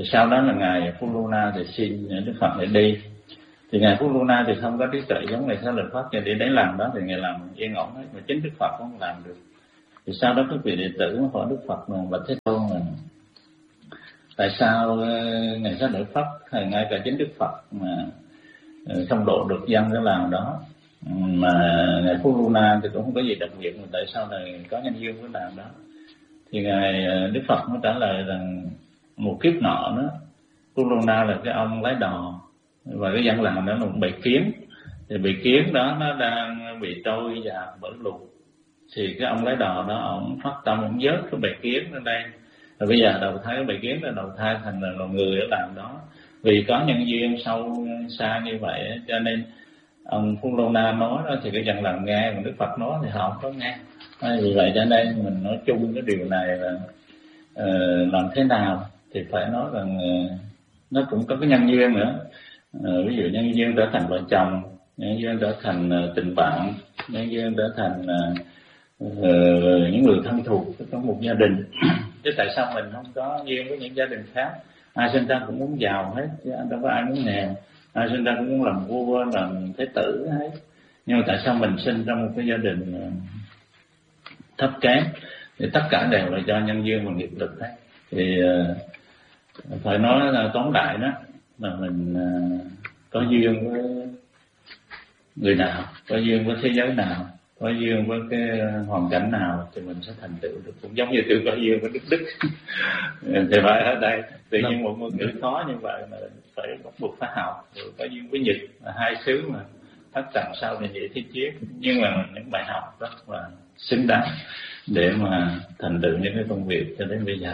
Thì sau đó là ngài Pulona thì xin Đức Phật để đi. Thì ngài Pulona thì không có trí tuệ giống ngài Xá Lợi Phất, cho đi đến làm đó thì ngài làm yên ổn hết, mà chính Đức Phật cũng không làm được. Thì sau đó các vị đệ tử hỏi Đức Phật là bạch Thế Tôn là tại sao ngài Xá Lợi Phất hay ngay cả chính Đức Phật mà không độ được dân cái làng đó, mà ngài Pulona thì cũng không có gì đặc biệt, mà tại sao này có nhân duyên với làng đó? Thì ngài Đức Phật mới trả lời rằng một kiếp nọ đó, Pulona là cái ông lái đò, và cái dân làng đó là một bầy kiến. Thì bầy kiến đó nó đang bị trôi dạt bởi lụt. Thì cái ông lái đò đó ông phát tâm ông vớt cái bầy kiến lên đây. Rồi bây giờ đầu thai cái bầy kiến là đầu thai thành là người ở làng đó. Vì có nhân duyên sâu xa như vậy cho nên ông Pulona nói đó thì cái dân làng nghe, còn Đức Phật nói thì họ không có nghe. Vì vậy cho nên mình nói chung cái điều này là làm thế nào thì phải nói rằng nó cũng có cái nhân duyên nữa. Ví dụ nhân duyên trở thành vợ chồng, nhân duyên trở thành tình bạn, nhân duyên trở thành những người thân thuộc trong một gia đình. Chứ tại sao mình không có duyên với những gia đình khác? Ai sinh ra cũng muốn giàu hết, chứ đâu có ai muốn nghèo. Ai sinh ra cũng muốn làm vua, làm thế tử hết. Nhưng mà tại sao mình sinh trong một cái gia đình thấp kém? Thì tất cả đều là do nhân duyên và nghiệp lực hết. Thì phải nói là tóm lại đó là mình có duyên với người nào, có duyên với thế giới nào, có duyên với cái hoàn cảnh nào thì mình sẽ thành tựu được. Cũng giống như tôi có duyên với Đức thì phải ở đây tự nhiên một ngôn ngữ khó như vậy mà phải bắt buộc phải học. Rồi có duyên với Nhật là hai xứ mà thất trần sau này dễ thi chiến, nhưng mà những bài học rất là xứng đáng để mà thành tựu những cái công việc cho đến bây giờ.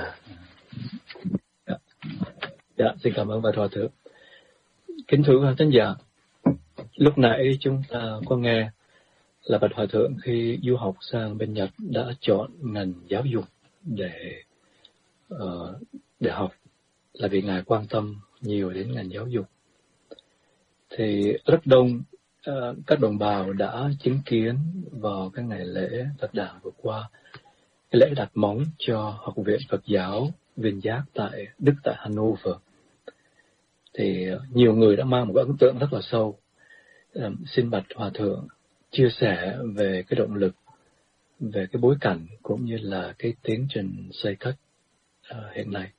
Dạ, xin cảm ơn Bạch Hòa Thượng. Kính thưa quý khán giả, lúc nãy chúng ta có nghe là Bạch Hòa Thượng khi du học sang bên Nhật đã chọn ngành giáo dục để học, là vì Ngài quan tâm nhiều đến ngành giáo dục. Thì rất đông các đồng bào đã chứng kiến vào cái ngày lễ Phật đản vừa qua, cái lễ đặt móng cho Học viện Phật giáo Viên Giác tại Đức, tại Hanover. Thì nhiều người đã mang một ấn tượng rất là sâu. Xin Bạch Hòa Thượng chia sẻ về cái động lực, về cái bối cảnh cũng như là cái tiến trình xây cất hiện nay.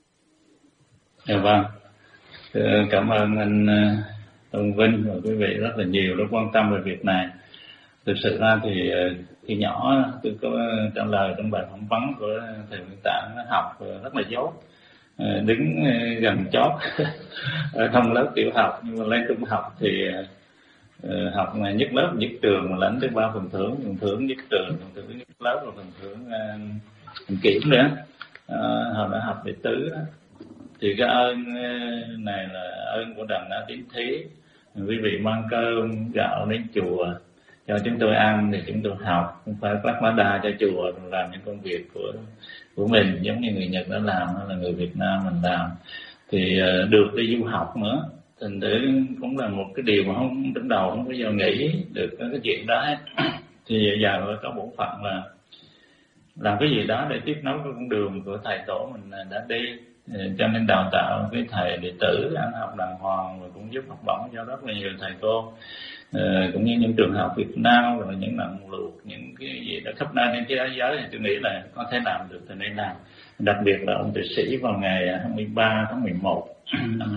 Dạ vâng, cảm ơn anh Ông Vinh và quý vị rất là nhiều đã quan tâm về việc này. Thực sự ra thì khi nhỏ tôi có trả lời trong bài phỏng vấn của thầy Nguyễn Tạng, nó học rất là dốt, đứng gần chót ở trong lớp tiểu học, nhưng mà lên trung học thì học nhất lớp nhất trường mà lãnh tới 3 phần thưởng nhất trường, phần thưởng nhất lớp và phần thưởng phần kiểm nữa. Hồi đã học đệ tứ đó. Thì cái ơn này là ơn của Đàm Đá Tín Thí. Quý vị mang cơm gạo đến chùa cho chúng tôi ăn thì chúng tôi học, không phải phát má đa cho chùa làm những công việc của mình giống như người Nhật đã làm hay là người Việt Nam mình làm. Thì được đi du học nữa, thành thử cũng là một cái điều mà không đứng đầu không bao giờ nghĩ được cái chuyện đó hết. Thì giờ có bổn phận là làm cái gì đó để tiếp nối cái con đường của thầy tổ mình đã đi, cho nên đào tạo cái thầy đệ tử ăn học đàng hoàng, và cũng giúp học bổng cho rất là nhiều thầy cô, cũng như những trường học Việt Nam, rồi những nặng luộc, những cái gì đó khắp nơi trên thế giới thì tôi nghĩ là có thể làm được thì nên làm. Đặc biệt là ông tuệ sĩ vào ngày 23 tháng 11 năm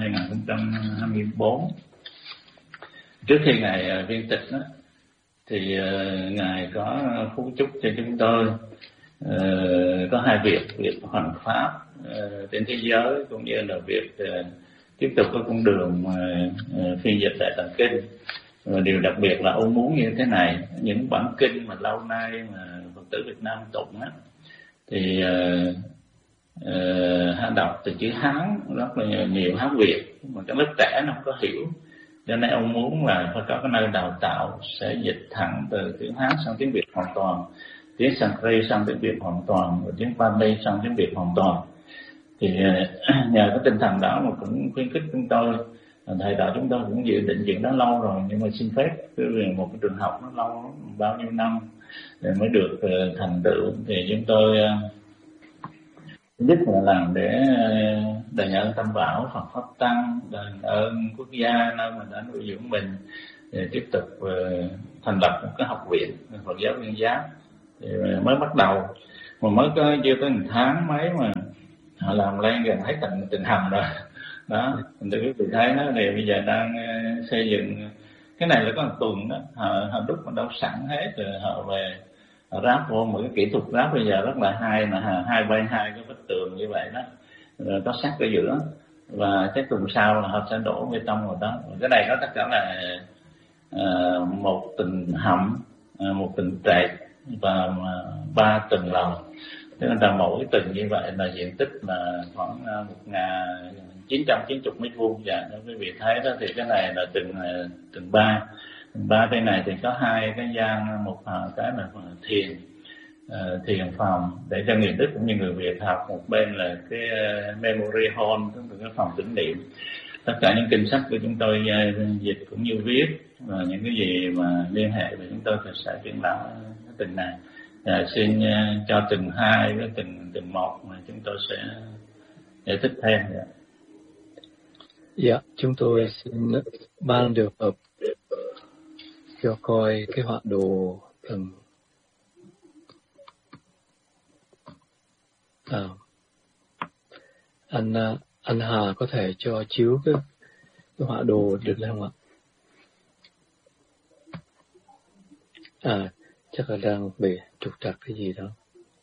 2024, trước khi ngài viên tịch đó, thì ngài có phú chúc cho chúng tôi có hai việc hoằng pháp trên thế giới, cũng như là việc tiếp tục cái con đường phiên dịch Đại Tạng Kinh. Và điều đặc biệt là ông muốn như thế này, những bản kinh mà lâu nay mà Phật tử Việt Nam tụng á, thì đọc từ chữ Hán rất là nhiều, Hán Việt, mà các lớp trẻ nó không có hiểu, cho nên ông muốn là phải có cái nơi đào tạo sẽ dịch thẳng từ tiếng Hán sang tiếng Việt hoàn toàn, tiếng Sanskrit sang tiếng Việt hoàn toàn, và tiếng Pali sang tiếng Việt hoàn toàn. Thì nhờ cái tinh thần đó mà cũng khuyến khích chúng tôi, thầy đạo chúng tôi cũng dự định chuyện đó lâu rồi, nhưng mà xin phép một cái trường học nó lâu bao nhiêu năm để mới được thành tựu. Thì chúng tôi nhất là làm để đền ơn Tam Bảo, Phật Pháp Tăng, đền ơn quốc gia nơi mà đã nuôi dưỡng mình, để tiếp tục thành lập một cái học viện Phật giáo Nguyên Giáo. Thì mới bắt đầu mà mới có chưa tới 1 tháng mấy mà họ làm lên gần hết tình hầm rồi đó. Từ quý vị thấy đó, thì bây giờ đang xây dựng cái này là có 1 tuần đó, họ đúc mà đâu sẵn hết rồi, họ về họ ráp vô một cái kỹ thuật ráp bây giờ rất là hay, là 2 bên 2 cái vách tường như vậy đó, rồi có sắt ở giữa, và cái tuần sau là họ sẽ đổ bê tông vào đó. Cái này nó tất cả là 1 tầng hầm, 1 tầng trệt và 3 tầng lầu. Thế nên là mỗi tầng như vậy là diện tích là khoảng 1990 mét vuông. Dạ, nếu quý vị thấy đó thì cái này là tầng 3. Tầng 3 bên này thì có 2 cái gian, một cái là thiền phòng để cho người Đức cũng như người Việt học, một bên là cái memory hall, tức là cái phòng tưởng niệm. Tất cả những kinh sách của chúng tôi dịch cũng như viết, và những cái gì mà liên hệ thì chúng tôi sẽ triển lãm cái tầng này. Xin cho tầng 2 với tầng 1 mà chúng tôi sẽ giải thích thêm. Dạ, chúng tôi xin ban được hợp cho coi cái họa đồ tầng anh Hà có thể cho chiếu cái họa đồ được không ạ? Chắc là đang bị trục trặc cái gì đó.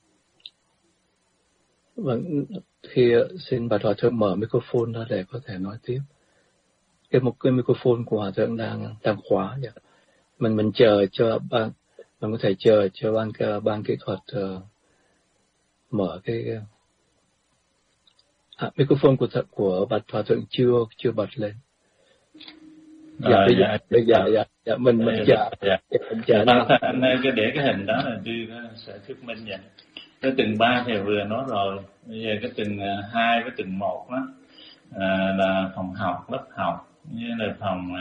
Vâng, khi xin bà Hòa Thượng mở microphone ra để có thể nói tiếp. Một cái microphone của Hòa Thượng đang khóa. Vậy. Mình chờ cho mình có thể chờ cho ban kỹ thuật mở cái microphone của bà Hòa Thượng chưa bật lên. Mình chờ. Anh cứ để cái hình đó là đưa sẽ thuyết minh vậy. Cái tầng 3 thì vừa nói rồi. Bây giờ cái tầng 2 với tầng 1 đó là phòng học, lớp học, như là phòng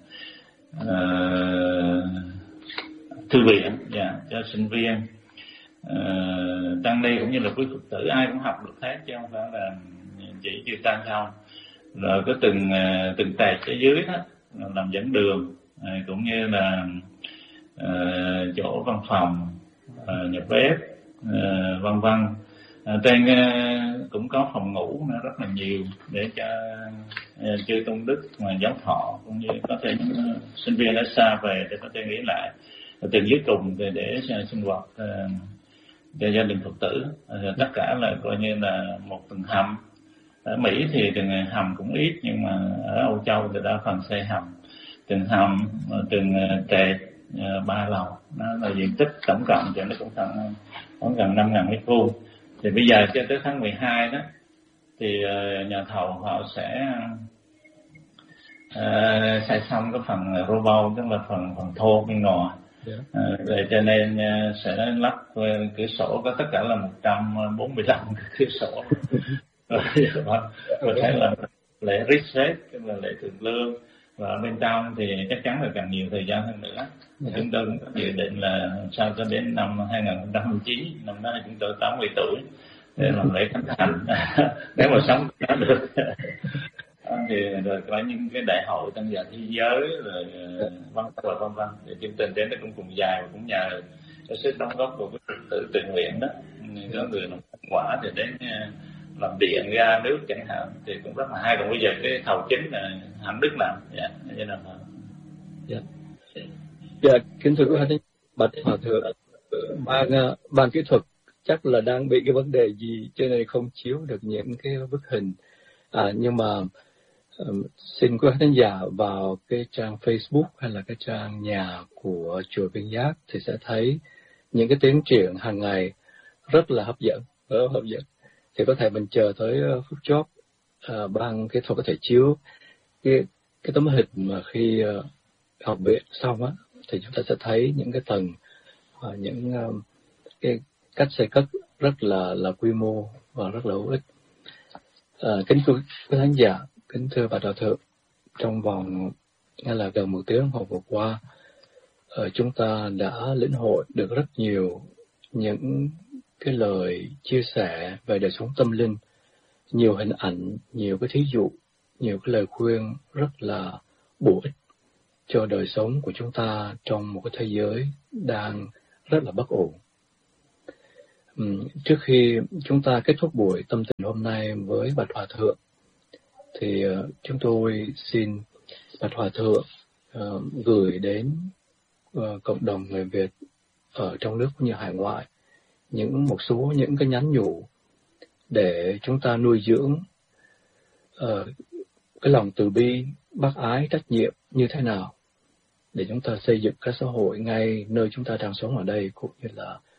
thư viện cho sinh viên, tăng ni cũng như là quý Phật tử ai cũng học được hết, chứ không phải là chỉ chư tăng không. Rồi cái từng tệp ở dưới đó làm dẫn đường, cũng như là chỗ văn phòng, nhà bếp, vân vân. Trên cũng có phòng ngủ nó rất là nhiều để cho chư tôn đức mà giáo thọ cũng như có thể những sinh viên ở xa về để có thể nghỉ lại. Từ dưới cùng để sinh hoạt cho gia đình Phật tử. Tất cả là coi như là một tầng hầm. Ở Mỹ thì tầng hầm cũng ít, nhưng mà ở Âu Châu thì đa phần xây hầm. Tầng hầm, tầng trệt, 3 lầu. Nó là diện tích tổng cộng thì nó cũng khoảng gần 5.000 mét vuông. Thì bây giờ cho tới tháng 12 đó thì nhà thầu họ sẽ xây xong cái phần robot, tức là phần thô bên ngoài. Để cho nên sẽ lắp cửa sổ, có tất cả là 145 cửa sổ. Có thể là lễ reset, tức là lễ thượng lương, và bên trong thì chắc chắn là cần nhiều thời gian hơn nữa. Chúng tôi cũng có dự định là sau cho đến năm 2019, năm đó chúng tôi 80 tuổi để làm lễ khánh thành nếu mà sống được. Thì rồi có những cái đại hội tăng giả thế giới rồi vân vân. Thì chương trình đến nó cũng cùng dài, và cũng nhờ cái sự đóng góp của cái tự nguyện đó. Có người làm quả thì đến làm điện ga nước chẳng hạn, thì cũng rất là hay. Còn bây giờ cái thầu chính là Hạnh Đức làm. Kính thưa quý vị, bạch Hòa Thượng, ban kỹ thuật chắc là đang bị cái vấn đề gì cho nên không chiếu được những cái bức hình. Nhưng mà xin quý khán giả vào cái trang Facebook hay là cái trang nhà của chùa Viên Giác thì sẽ thấy những cái tiến triển hàng ngày rất là hấp dẫn. Thì có thể mình chờ tới phút chót ban kỹ thuật có thể chiếu cái tấm hình mà khi học viện xong á, thì chúng ta sẽ thấy những cái tầng, những cái cách xây cất rất là quy mô và rất là hữu ích. Kính thưa quý khán giả, kính thưa bà Đạo Thượng, trong vòng là gần 1 tiếng hồi vừa qua, chúng ta đã lĩnh hội được rất nhiều những cái lời chia sẻ về đời sống tâm linh, nhiều hình ảnh, nhiều cái thí dụ, nhiều cái lời khuyên rất là bổ ích cho đời sống của chúng ta trong một cái thế giới đang rất là bất ổn. Trước khi chúng ta kết thúc buổi tâm tình hôm nay với Bạch Hòa Thượng, thì chúng tôi xin Bạch Hòa Thượng gửi đến cộng đồng người Việt ở trong nước cũng như hải ngoại một số những cái nhắn nhủ để chúng ta nuôi dưỡng cái lòng từ bi, bác ái, trách nhiệm như thế nào để chúng ta xây dựng các xã hội ngay nơi chúng ta đang sống ở đây, cũng như là